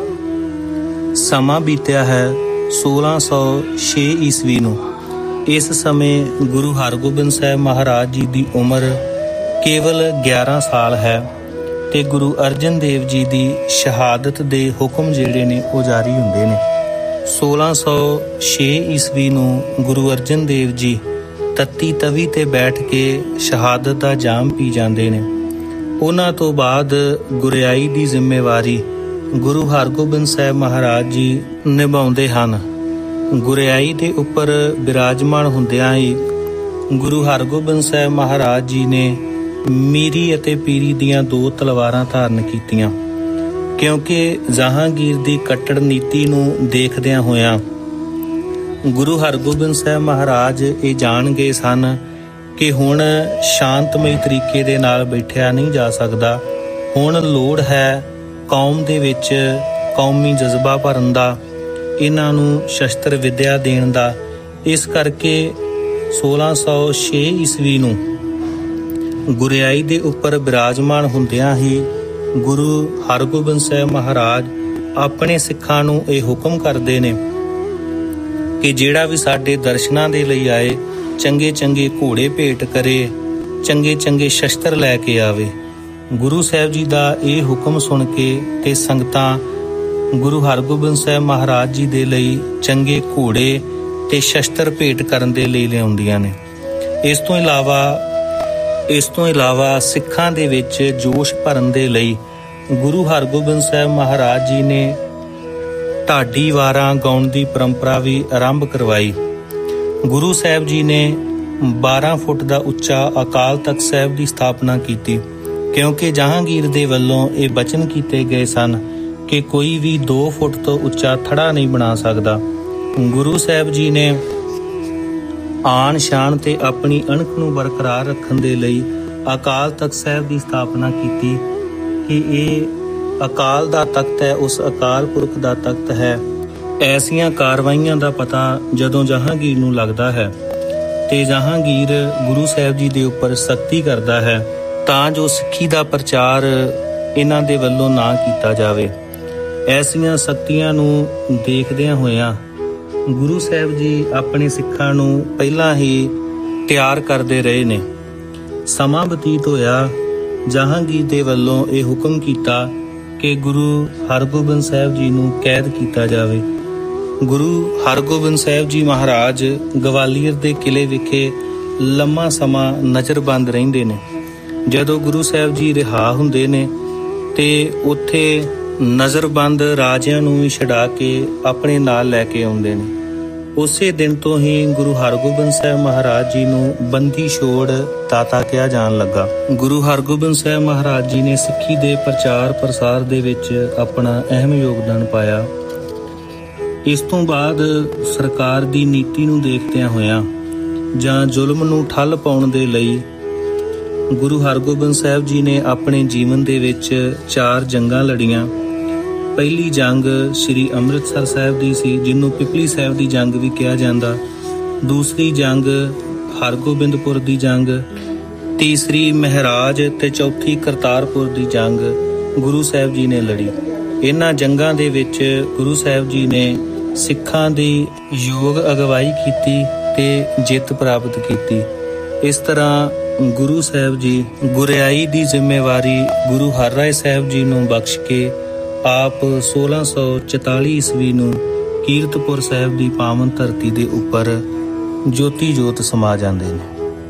ਸਮਾਂ ਬੀਤਿਆ ਹੈ 1606 ਈਸਵੀ ਨੂੰ। ਇਸ ਸਮੇਂ ਗੁਰੂ ਹਰਗੋਬਿੰਦ ਸਾਹਿਬ ਮਹਾਰਾਜ ਜੀ ਦੀ ਉਮਰ ਕੇਵਲ 11 ਸਾਲ ਹੈ ਤੇ ਗੁਰੂ ਅਰਜਨ ਦੇਵ ਜੀ ਦੀ ਸ਼ਹਾਦਤ ਦੇ ਹੁਕਮ ਜਿਹੜੇ ਨੇ ਉਹ ਜਾਰੀ ਹੁੰਦੇ ਨੇ। 1606 ਈਸਵੀ ਨੂੰ ਗੁਰੂ ਅਰਜਨ ਦੇਵ ਜੀ ਤੱਤੀ ਤਵੀ ਤੇ ਬੈਠ ਕੇ ਸ਼ਹਾਦਤ ਦਾ ਜਾਮ ਪੀ ਜਾਂਦੇ ਨੇ। ਉਹਨਾਂ ਤੋਂ ਬਾਅਦ ਗੁਰਿਆਈ ਦੀ ਜ਼ਿੰਮੇਵਾਰੀ ਗੁਰੂ ਹਰਗੋਬਿੰਦ ਸਾਹਿਬ ਮਹਾਰਾਜ ਜੀ ਨਿਭਾਉਂਦੇ ਹਨ। ਗੁਰਿਆਈ ਦੇ ਉੱਪਰ ਬਿਰਾਜਮਾਨ ਹੁੰਦਿਆਂ ਹੀ ਗੁਰੂ ਹਰਗੋਬਿੰਦ ਸਾਹਿਬ ਮਹਾਰਾਜ ਜੀ ਨੇ ਮੀਰੀ ਅਤੇ ਪੀਰੀ ਦੀਆਂ 2 ਤਲਵਾਰਾਂ ਧਾਰਨ ਕੀਤੀਆਂ, ਕਿਉਂਕਿ ਜਹਾਂਗੀਰ ਦੀ ਕੱਟੜ ਨੀਤੀ ਨੂੰ ਦੇਖਦਿਆਂ ਹੋਇਆਂ ਗੁਰੂ ਹਰਗੋਬਿੰਦ ਸਾਹਿਬ ਮਹਾਰਾਜ ਇਹ ਜਾਣ ਗਏ ਸਨ ਕਿ ਹੁਣ ਸ਼ਾਂਤਮਈ ਤਰੀਕੇ ਦੇ ਨਾਲ ਬੈਠਿਆ ਨਹੀਂ ਜਾ ਸਕਦਾ। ਹੁਣ ਲੋੜ ਹੈ ਕੌਮ ਦੇ ਵਿੱਚ ਕੌਮੀ ਜਜ਼ਬਾ ਭਰਨ ਦਾ, ਇਹਨਾਂ ਨੂੰ ਸ਼ਸਤਰ ਵਿੱਦਿਆ ਦੇਣ ਦਾ, ਇਸ ਕਰਕੇ 1606 ਈਸਵੀ ਨੂੰ ਗੁਰਿਆਈ ਦੇ ਉੱਪਰ ਬਿਰਾਜਮਾਨ ਹੁੰਦਿਆਂ ਹੀ ਗੁਰੂ ਹਰਗੋਬਿੰਦ ਸਾਹਿਬ ਮਹਾਰਾਜ ਆਪਣੇ ਸਿੱਖਾਂ ਨੂੰ ਇਹ ਹੁਕਮ ਕਰਦੇ ਨੇ ਕਿ ਜਿਹੜਾ ਵੀ ਸਾਡੇ ਦਰਸ਼ਨਾਂ ਦੇ ਲਈ ਆਏ ਚੰਗੇ ਚੰਗੇ ਘੋੜੇ ਭੇਟ ਕਰੇ, ਚੰਗੇ ਚੰਗੇ ਸ਼ਸਤਰ ਲੈ ਕੇ ਆਵੇ। ਗੁਰੂ ਸਾਹਿਬ ਜੀ ਦਾ ਇਹ ਹੁਕਮ ਸੁਣ ਕੇ ਤੇ ਸੰਗਤਾਂ ਗੁਰੂ ਹਰਗੋਬਿੰਦ ਸਾਹਿਬ ਮਹਾਰਾਜ ਜੀ ਦੇ ਲਈ ਚੰਗੇ ਘੋੜੇ ਤੇ ਸ਼ਸਤਰ ਭੇਟ ਕਰਨ ਦੇ ਲਈ ਲਿਆਉਂਦੀਆਂ ਨੇ। ਇਸ ਤੋਂ ਇਲਾਵਾ ਸਿੱਖਾਂ ਦੇ ਵਿੱਚ ਜੋਸ਼ ਭਰਨ ਦੇ ਲਈ ਗੁਰੂ ਹਰਗੋਬਿੰਦ ਸਾਹਿਬ ਮਹਾਰਾਜ ਜੀ ਨੇ ਢਾਡੀ ਵਾਰਾਂ ਗਾਉਣ ਦੀ ਪਰੰਪਰਾ ਵੀ ਆਰੰਭ ਕਰਵਾਈ। ਗੁਰੂ ਸਾਹਿਬ ਜੀ ਨੇ 12 ਫੁੱਟ ਦਾ ਉੱਚਾ ਅਕਾਲ ਤਖਤ ਸਾਹਿਬ ਦੀ ਸਥਾਪਨਾ ਕੀਤੀ, ਕਿਉਂਕਿ ਜਹਾਂਗੀਰ ਦੇ ਵੱਲੋਂ ਇਹ ਬਚਨ ਕੀਤੇ ਗਏ ਸਨ ਕਿ ਕੋਈ ਵੀ 2 ਫੁੱਟ ਤੋਂ ਉੱਚਾ ਥੜਾ ਨਹੀਂ ਬਣਾ ਸਕਦਾ। ਗੁਰੂ ਸਾਹਿਬ ਜੀ ਨੇ ਆਨ ਸ਼ਾਨ ਤੇ ਆਪਣੀ ਅਣਖ ਨੂੰ ਬਰਕਰਾਰ ਰੱਖਣ ਦੇ ਲਈ ਅਕਾਲ ਤਖਤ ਸਾਹਿਬ ਦੀ ਸਥਾਪਨਾ ਕੀਤੀ ਕਿ ਇਹ ਅਕਾਲ ਦਾ ਤਖਤ ਹੈ, ਉਸ ਅਕਾਲ ਪੁਰਖ ਦਾ ਤਖਤ ਹੈ। ਐਸੀਆਂ ਕਾਰਵਾਈਆਂ ਦਾ ਪਤਾ ਜਦੋਂ ਜਹਾਂਗੀਰ ਨੂੰ ਲੱਗਦਾ ਹੈ ਤੇ ਜਹਾਂਗੀਰ ਗੁਰੂ ਸਾਹਿਬ ਜੀ ਦੇ ਉੱਪਰ ਸਖਤੀ ਕਰਦਾ ਹੈ ਤਾਂ ਜੋ ਸਿੱਖੀ ਦਾ ਪ੍ਰਚਾਰ ਇਹਨਾਂ ਦੇ ਵੱਲੋਂ ਨਾ ਕੀਤਾ ਜਾਵੇ। ਐਸੀਆਂ ਸਖਤੀਆਂ ਨੂੰ ਦੇਖਦਿਆਂ ਹੋਇਆਂ ਗੁਰੂ ਸਾਹਿਬ ਜੀ ਆਪਣੇ ਸਿੱਖਾਂ ਨੂੰ ਪਹਿਲਾਂ ਹੀ ਤਿਆਰ ਕਰਦੇ ਰਹੇ ਨੇ। ਸਮਾਂ ਬਤੀਤ ਹੋਇਆ, ਜਹਾਂਗੀਰ ਦੇ ਵੱਲੋਂ ਇਹ ਹੁਕਮ ਕੀਤਾ ਕਿ ਗੁਰੂ ਹਰਗੋਬਿੰਦ ਸਾਹਿਬ ਜੀ ਨੂੰ ਕੈਦ ਕੀਤਾ ਜਾਵੇ। ਗੁਰੂ ਹਰਗੋਬਿੰਦ ਸਾਹਿਬ ਜੀ ਮਹਾਰਾਜ ਗਵਾਲੀਅਰ ਦੇ ਕਿਲੇ ਵਿਖੇ ਲੰਮਾ ਸਮਾਂ ਨਜ਼ਰਬੰਦ ਰਹਿੰਦੇ ਨੇ। ਜਦੋਂ ਗੁਰੂ ਸਾਹਿਬ ਜੀ ਰਿਹਾ ਹੁੰਦੇ ਨੇ ਤੇ ਉੱਥੇ ਨਜ਼ਰਬੰਦ ਰਾਜਿਆਂ ਨੂੰ ਵੀ ਛਡਾ ਕੇ ਆਪਣੇ ਨਾਲ ਲੈ ਕੇ ਆਉਂਦੇ ਨੇ। ਉਸੇ ਦਿਨ ਤੋਂ ਹੀ ਗੁਰੂ ਹਰਗੋਬਿੰਦ ਸਾਹਿਬ ਮਹਾਰਾਜ ਜੀ ਨੂੰ ਬੰਦੀ ਛੋੜ ਦਾਤਾ ਕਿਹਾ ਜਾਣ ਲੱਗਾ। ਗੁਰੂ ਹਰਗੋਬਿੰਦ ਸਾਹਿਬ ਮਹਾਰਾਜ ਜੀ ਨੇ ਸਿੱਖੀ ਦੇ ਪ੍ਰਚਾਰ ਪ੍ਰਸਾਰ ਦੇ ਵਿੱਚ ਆਪਣਾ ਅਹਿਮ ਯੋਗਦਾਨ ਪਾਇਆ। ਇਸ ਤੋਂ ਬਾਅਦ ਸਰਕਾਰ ਦੀ ਨੀਤੀ ਨੂੰ ਦੇਖਦਿਆਂ ਹੋਇਆਂ ਜਾਂ ਜ਼ੁਲਮ ਨੂੰ ਠੱਲ ਪਾਉਣ ਦੇ ਲਈ ਗੁਰੂ ਹਰਗੋਬਿੰਦ ਸਾਹਿਬ ਜੀ ਨੇ ਆਪਣੇ ਜੀਵਨ ਦੇ ਵਿੱਚ 4 ਜੰਗਾਂ ਲੜੀਆਂ। ਪਹਿਲੀ ਜੰਗ ਸ੍ਰੀ ਅੰਮ੍ਰਿਤਸਰ ਸਾਹਿਬ ਦੀ ਸੀ, ਜਿਹਨੂੰ ਪਿਪਲੀ ਸਾਹਿਬ ਦੀ ਜੰਗ ਵੀ ਕਿਹਾ ਜਾਂਦਾ। ਦੂਸਰੀ ਜੰਗ ਹਰਗੋਬਿੰਦਪੁਰ ਦੀ ਜੰਗ, ਤੀਸਰੀ ਮਹਿਰਾਜ ਤੇ ਚੌਥੀ ਕਰਤਾਰਪੁਰ ਦੀ ਜੰਗ ਗੁਰੂ ਸਾਹਿਬ ਜੀ ਨੇ ਲੜੀ। ਇਹਨਾਂ ਜੰਗਾਂ ਦੇ ਵਿੱਚ ਗੁਰੂ ਸਾਹਿਬ ਜੀ ਨੇ ਸਿੱਖਾਂ ਦੀ ਯੋਗ ਅਗਵਾਈ ਕੀਤੀ ਤੇ ਜਿੱਤ ਪ੍ਰਾਪਤ ਕੀਤੀ। ਇਸ ਤਰ੍ਹਾਂ ਗੁਰੂ ਸਾਹਿਬ ਜੀ ਗੁਰਿਆਈ ਦੀ ਜ਼ਿੰਮੇਵਾਰੀ ਗੁਰੂ ਹਰਰਾਏ ਸਾਹਿਬ ਜੀ ਨੂੰ ਬਖਸ਼ ਕੇ ਆਪ 1644 ਈਸਵੀ ਨੂੰ ਕੀਰਤਪੁਰ ਸਾਹਿਬ ਦੀ ਪਾਵਨ ਧਰਤੀ ਦੇ ਉੱਪਰ ਜੋਤੀ ਜੋਤ ਸਮਾ ਜਾਂਦੇ ਨੇ।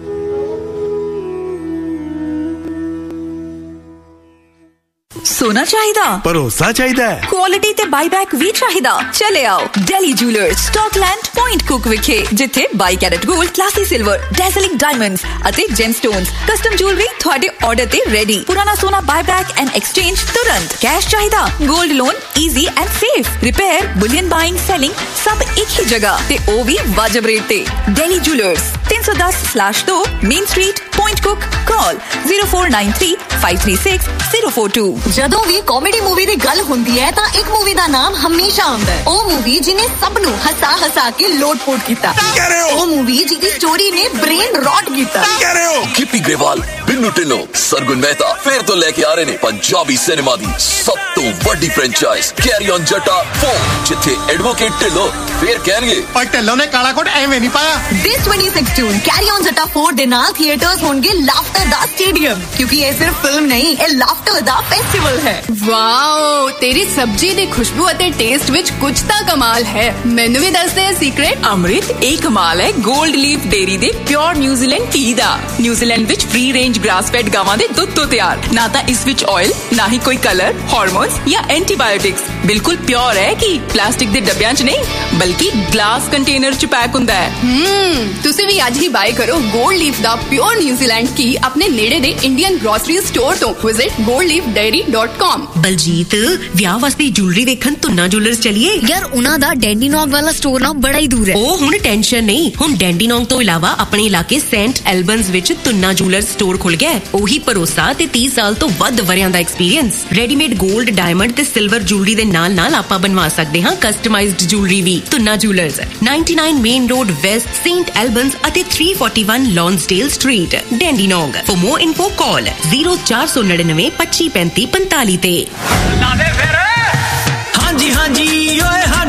सोना चाहिदा, भरोसा चाहिदा है, क्वालिटी ते बाईबैक भी चाहिदा। चले आओ Delhi jewellers Scotland point cook विखे, जिथे 22 carat gold, classy silver, डेज़लिंग diamonds अते जेमस्टोन्स, कस्टम ज्वेलरी थोड़े ऑर्डर ते रेडी। पुराना सोना बाईबैक एंड एक्सचेंज तुरंत। कैश चाहिदा, gold loan easy and safe. Repair, Boolean buying, selling सब एक ही जगह ते ओ भी वाजिब रेट ते। Delhi jewellers 310/2 main street point cook. Call 0493 536 042। ਜਦੋਂ ਵੀ ਕਾਮੇਡੀ ਮੂਵੀ ਦੀ ਗੱਲ ਹੁੰਦੀ ਹੈ ਤਾਂ ਇੱਕ ਮੂਵੀ ਦਾ ਨਾਮ ਹਮੇਸ਼ਾ ਆਉਂਦਾ ਹੈ। ਉਹ ਮੂਵੀ ਜਿਹਨੇ ਸਭ ਨੂੰ ਹਸਾ ਕੇ ਲੋਟ-ਪੋਟ ਕੀਤਾ। ਉਹ ਮੂਵੀ ਜਿਹਦੀ ਸਟੋਰੀ ਨੇ ਬ੍ਰੇਨ ਰੌਟ ਕੀਤਾ। ਗਿੱਪੀ ਗਰੇਵਾਲ, ਬਿੰਨੂ ਢਿੱਲੋਂ, ਸਰਗੁਣ ਮਹਿਤਾ ਫਿਰ ਤੋਂ ਲੈ ਕੇ ਆ ਰਹੇ ਨੇ ਪੰਜਾਬੀ ਸਿਨੇਮਾ ਦੀ ਸਭ ਤੋਂ ਵੱਡੀ ਫਰੈਂਚਾਈਜ਼ ਕੈਰੀ ਔਨ ਜੱਟਾ 4, ਜਿੱਥੇ ਐਡਵੋਕੇਟ ਢਿੱਲੋਂ ਫਿਰ ਕਹਿਣਗੇ ਪਰ ਢਿੱਲੋਂ ਨੇ ਕਾਲਾ ਕੋਟ ਐਵੇਂ ਨਹੀਂ ਪਾਇਆ। This 26 ਜੂਨ ਕੈਰੀ ਔਨ ਜੱਟਾ 4 ਦੇ ਨਾਲ ਥੀਏਟਰਸ ਹੋਣਗੇ ਲਾਫਟਰ ਦਾ ਸਟੇਡੀਅਮ, ਕਿਉਂਕਿ ਇਹ ਸਿਰਫ ਫਿਲਮ ਨਹੀਂ, ਇਹ ਲਾਫਟਰ ਦਾ ਫੈਸਟੀਵਲ ਹੈ। ਵਾਓ, ਤੇਰੀ ਸਬਜ਼ੀ ਦੀ ਖੁਸ਼ਬੂ ਅਤੇ ਟੇਸਟ ਵਿੱਚ ਕੁਝ ਤਾਂ ਕਮਾਲ ਹੈ। ਮੈਨੂੰ ਵੀ ਦੱਸ ਦੇ ਸੀਕ੍ਰੇਟ। ਅੰਮ੍ਰਿਤ, ਇਹ ਕਮਾਲ ਹੈ ਗੋਲਡ ਲੀਫ ਡੇਰੀ ਦੇ ਪਿਓਰ ਨਿਊਜ਼ੀਲੈਂਡ ਟੀ ਦਾ। ਨਿਊਜ਼ੀਲੈਂਡ ਵਿੱਚ ਫ੍ਰੀ ਰੇਂਜ ਗ੍ਰਾਸ ਫੈਡ ਗਾਵਾਂ ਦੇ ਦੁੱਧ ਤੋਂ ਤਿਆਰ। ਨਾ ਤਾਂ ਇਸ ਵਿੱਚ ਆਇਲ, ਨਾ ਹੀ ਕੋਈ ਕਲਰ, ਹਾਰਮੋਨਸ ਜਾਂ ਐਂਟੀਬਾਇਓਟਿਕਸ। ਬਿਲਕੁਲ ਪਿਓਰ ਹੈ ਕਿ ਪਲਾਸਟਿਕ ਦੇ ਡੱਬਿਆਂ 'ਚ ਨਹੀਂ, ਬਲਕਿ ਗਲਾਸ ਕੰਟੇਨਰ 'ਚ ਪੈਕ ਹੁੰਦਾ ਹੈ। ਤੁਸੀਂ ਵੀ ਅੱਜ ਹੀ ਬਾਏ ਕਰੋ ਗੋਲਡ ਲੀਫ ਦਾ ਪਿਓਰ ਨਿਊਜ਼ੀਲੈਂਡ ਟੀ ਆਪਣੇ ਨੇੜੇ ਦੇ ਇੰਡੀਅਨ ਗ੍ਰੋਸਰੀ ਸਟੋਰ ਤੋਂ। Visit goldleafdairy.com। ਬਲਜੀਤ, ਵਿਆਹ ਵਾਸਤੇ ਜੁਐਲਰੀ ਦੇਖਣ ਤੁੰਨਾ ਜੁਐਲਰਸ ਚਲੀਏ। ਯਾਰ ਉਹਨਾਂ ਦਾ ਡੈਂਡੀਨੌਗ ਵਾਲਾ ਸਟੋਰ ਨਾ ਬੜਾ ਹੀ ਦੂਰ ਹੈ। ਉਹ ਹੁਣ ਟੈਨਸ਼ਨ ਨਹੀਂ, ਹੁਣ ਡੈਂਡੀਨੌਗ ਤੋਂ ਇਲਾਵਾ ਆਪਣੇ ਇਲਾਕੇ ਸੈਂਟ ਐਲਬਨਸ ਵਿੱਚ ਤੁੰਨਾ ਜੁਐਲਰਸ ਸਟੋਰ ਖੁੱਲ ਭੁੱਲ ਗਏ? ਉਹੀ ਭਰੋਸਾ ਤੇ 30 ਸਾਲ ਤੋਂ ਵੱਧ ਵਰਿਆਂ ਦਾ ਐਕਸਪੀਰੀਅੰਸ। ਰੈਡੀਮੇਡ 골ਡ, ਡਾਇਮੰਡ ਤੇ ਸਿਲਵਰ ਜੁਐਲਰੀ ਦੇ ਨਾਲ ਆਪਾਂ ਬਣਵਾ ਸਕਦੇ ਹਾਂ ਕਸਟਮਾਈਜ਼ਡ ਜੁਐਲਰੀ ਵੀ। Tuna jewellers, 99 main road West, Saint ਐਲਬਨਸ ਅਤੇ 341 ਲੌਂਸਡੇਲ street, ਡੈਂਡੀਨੋਂਗ। For more info call 0499 25 35 45 ਤੇ। ਹਾਂਜੀ ਹਾਂਜੀ ਓਏ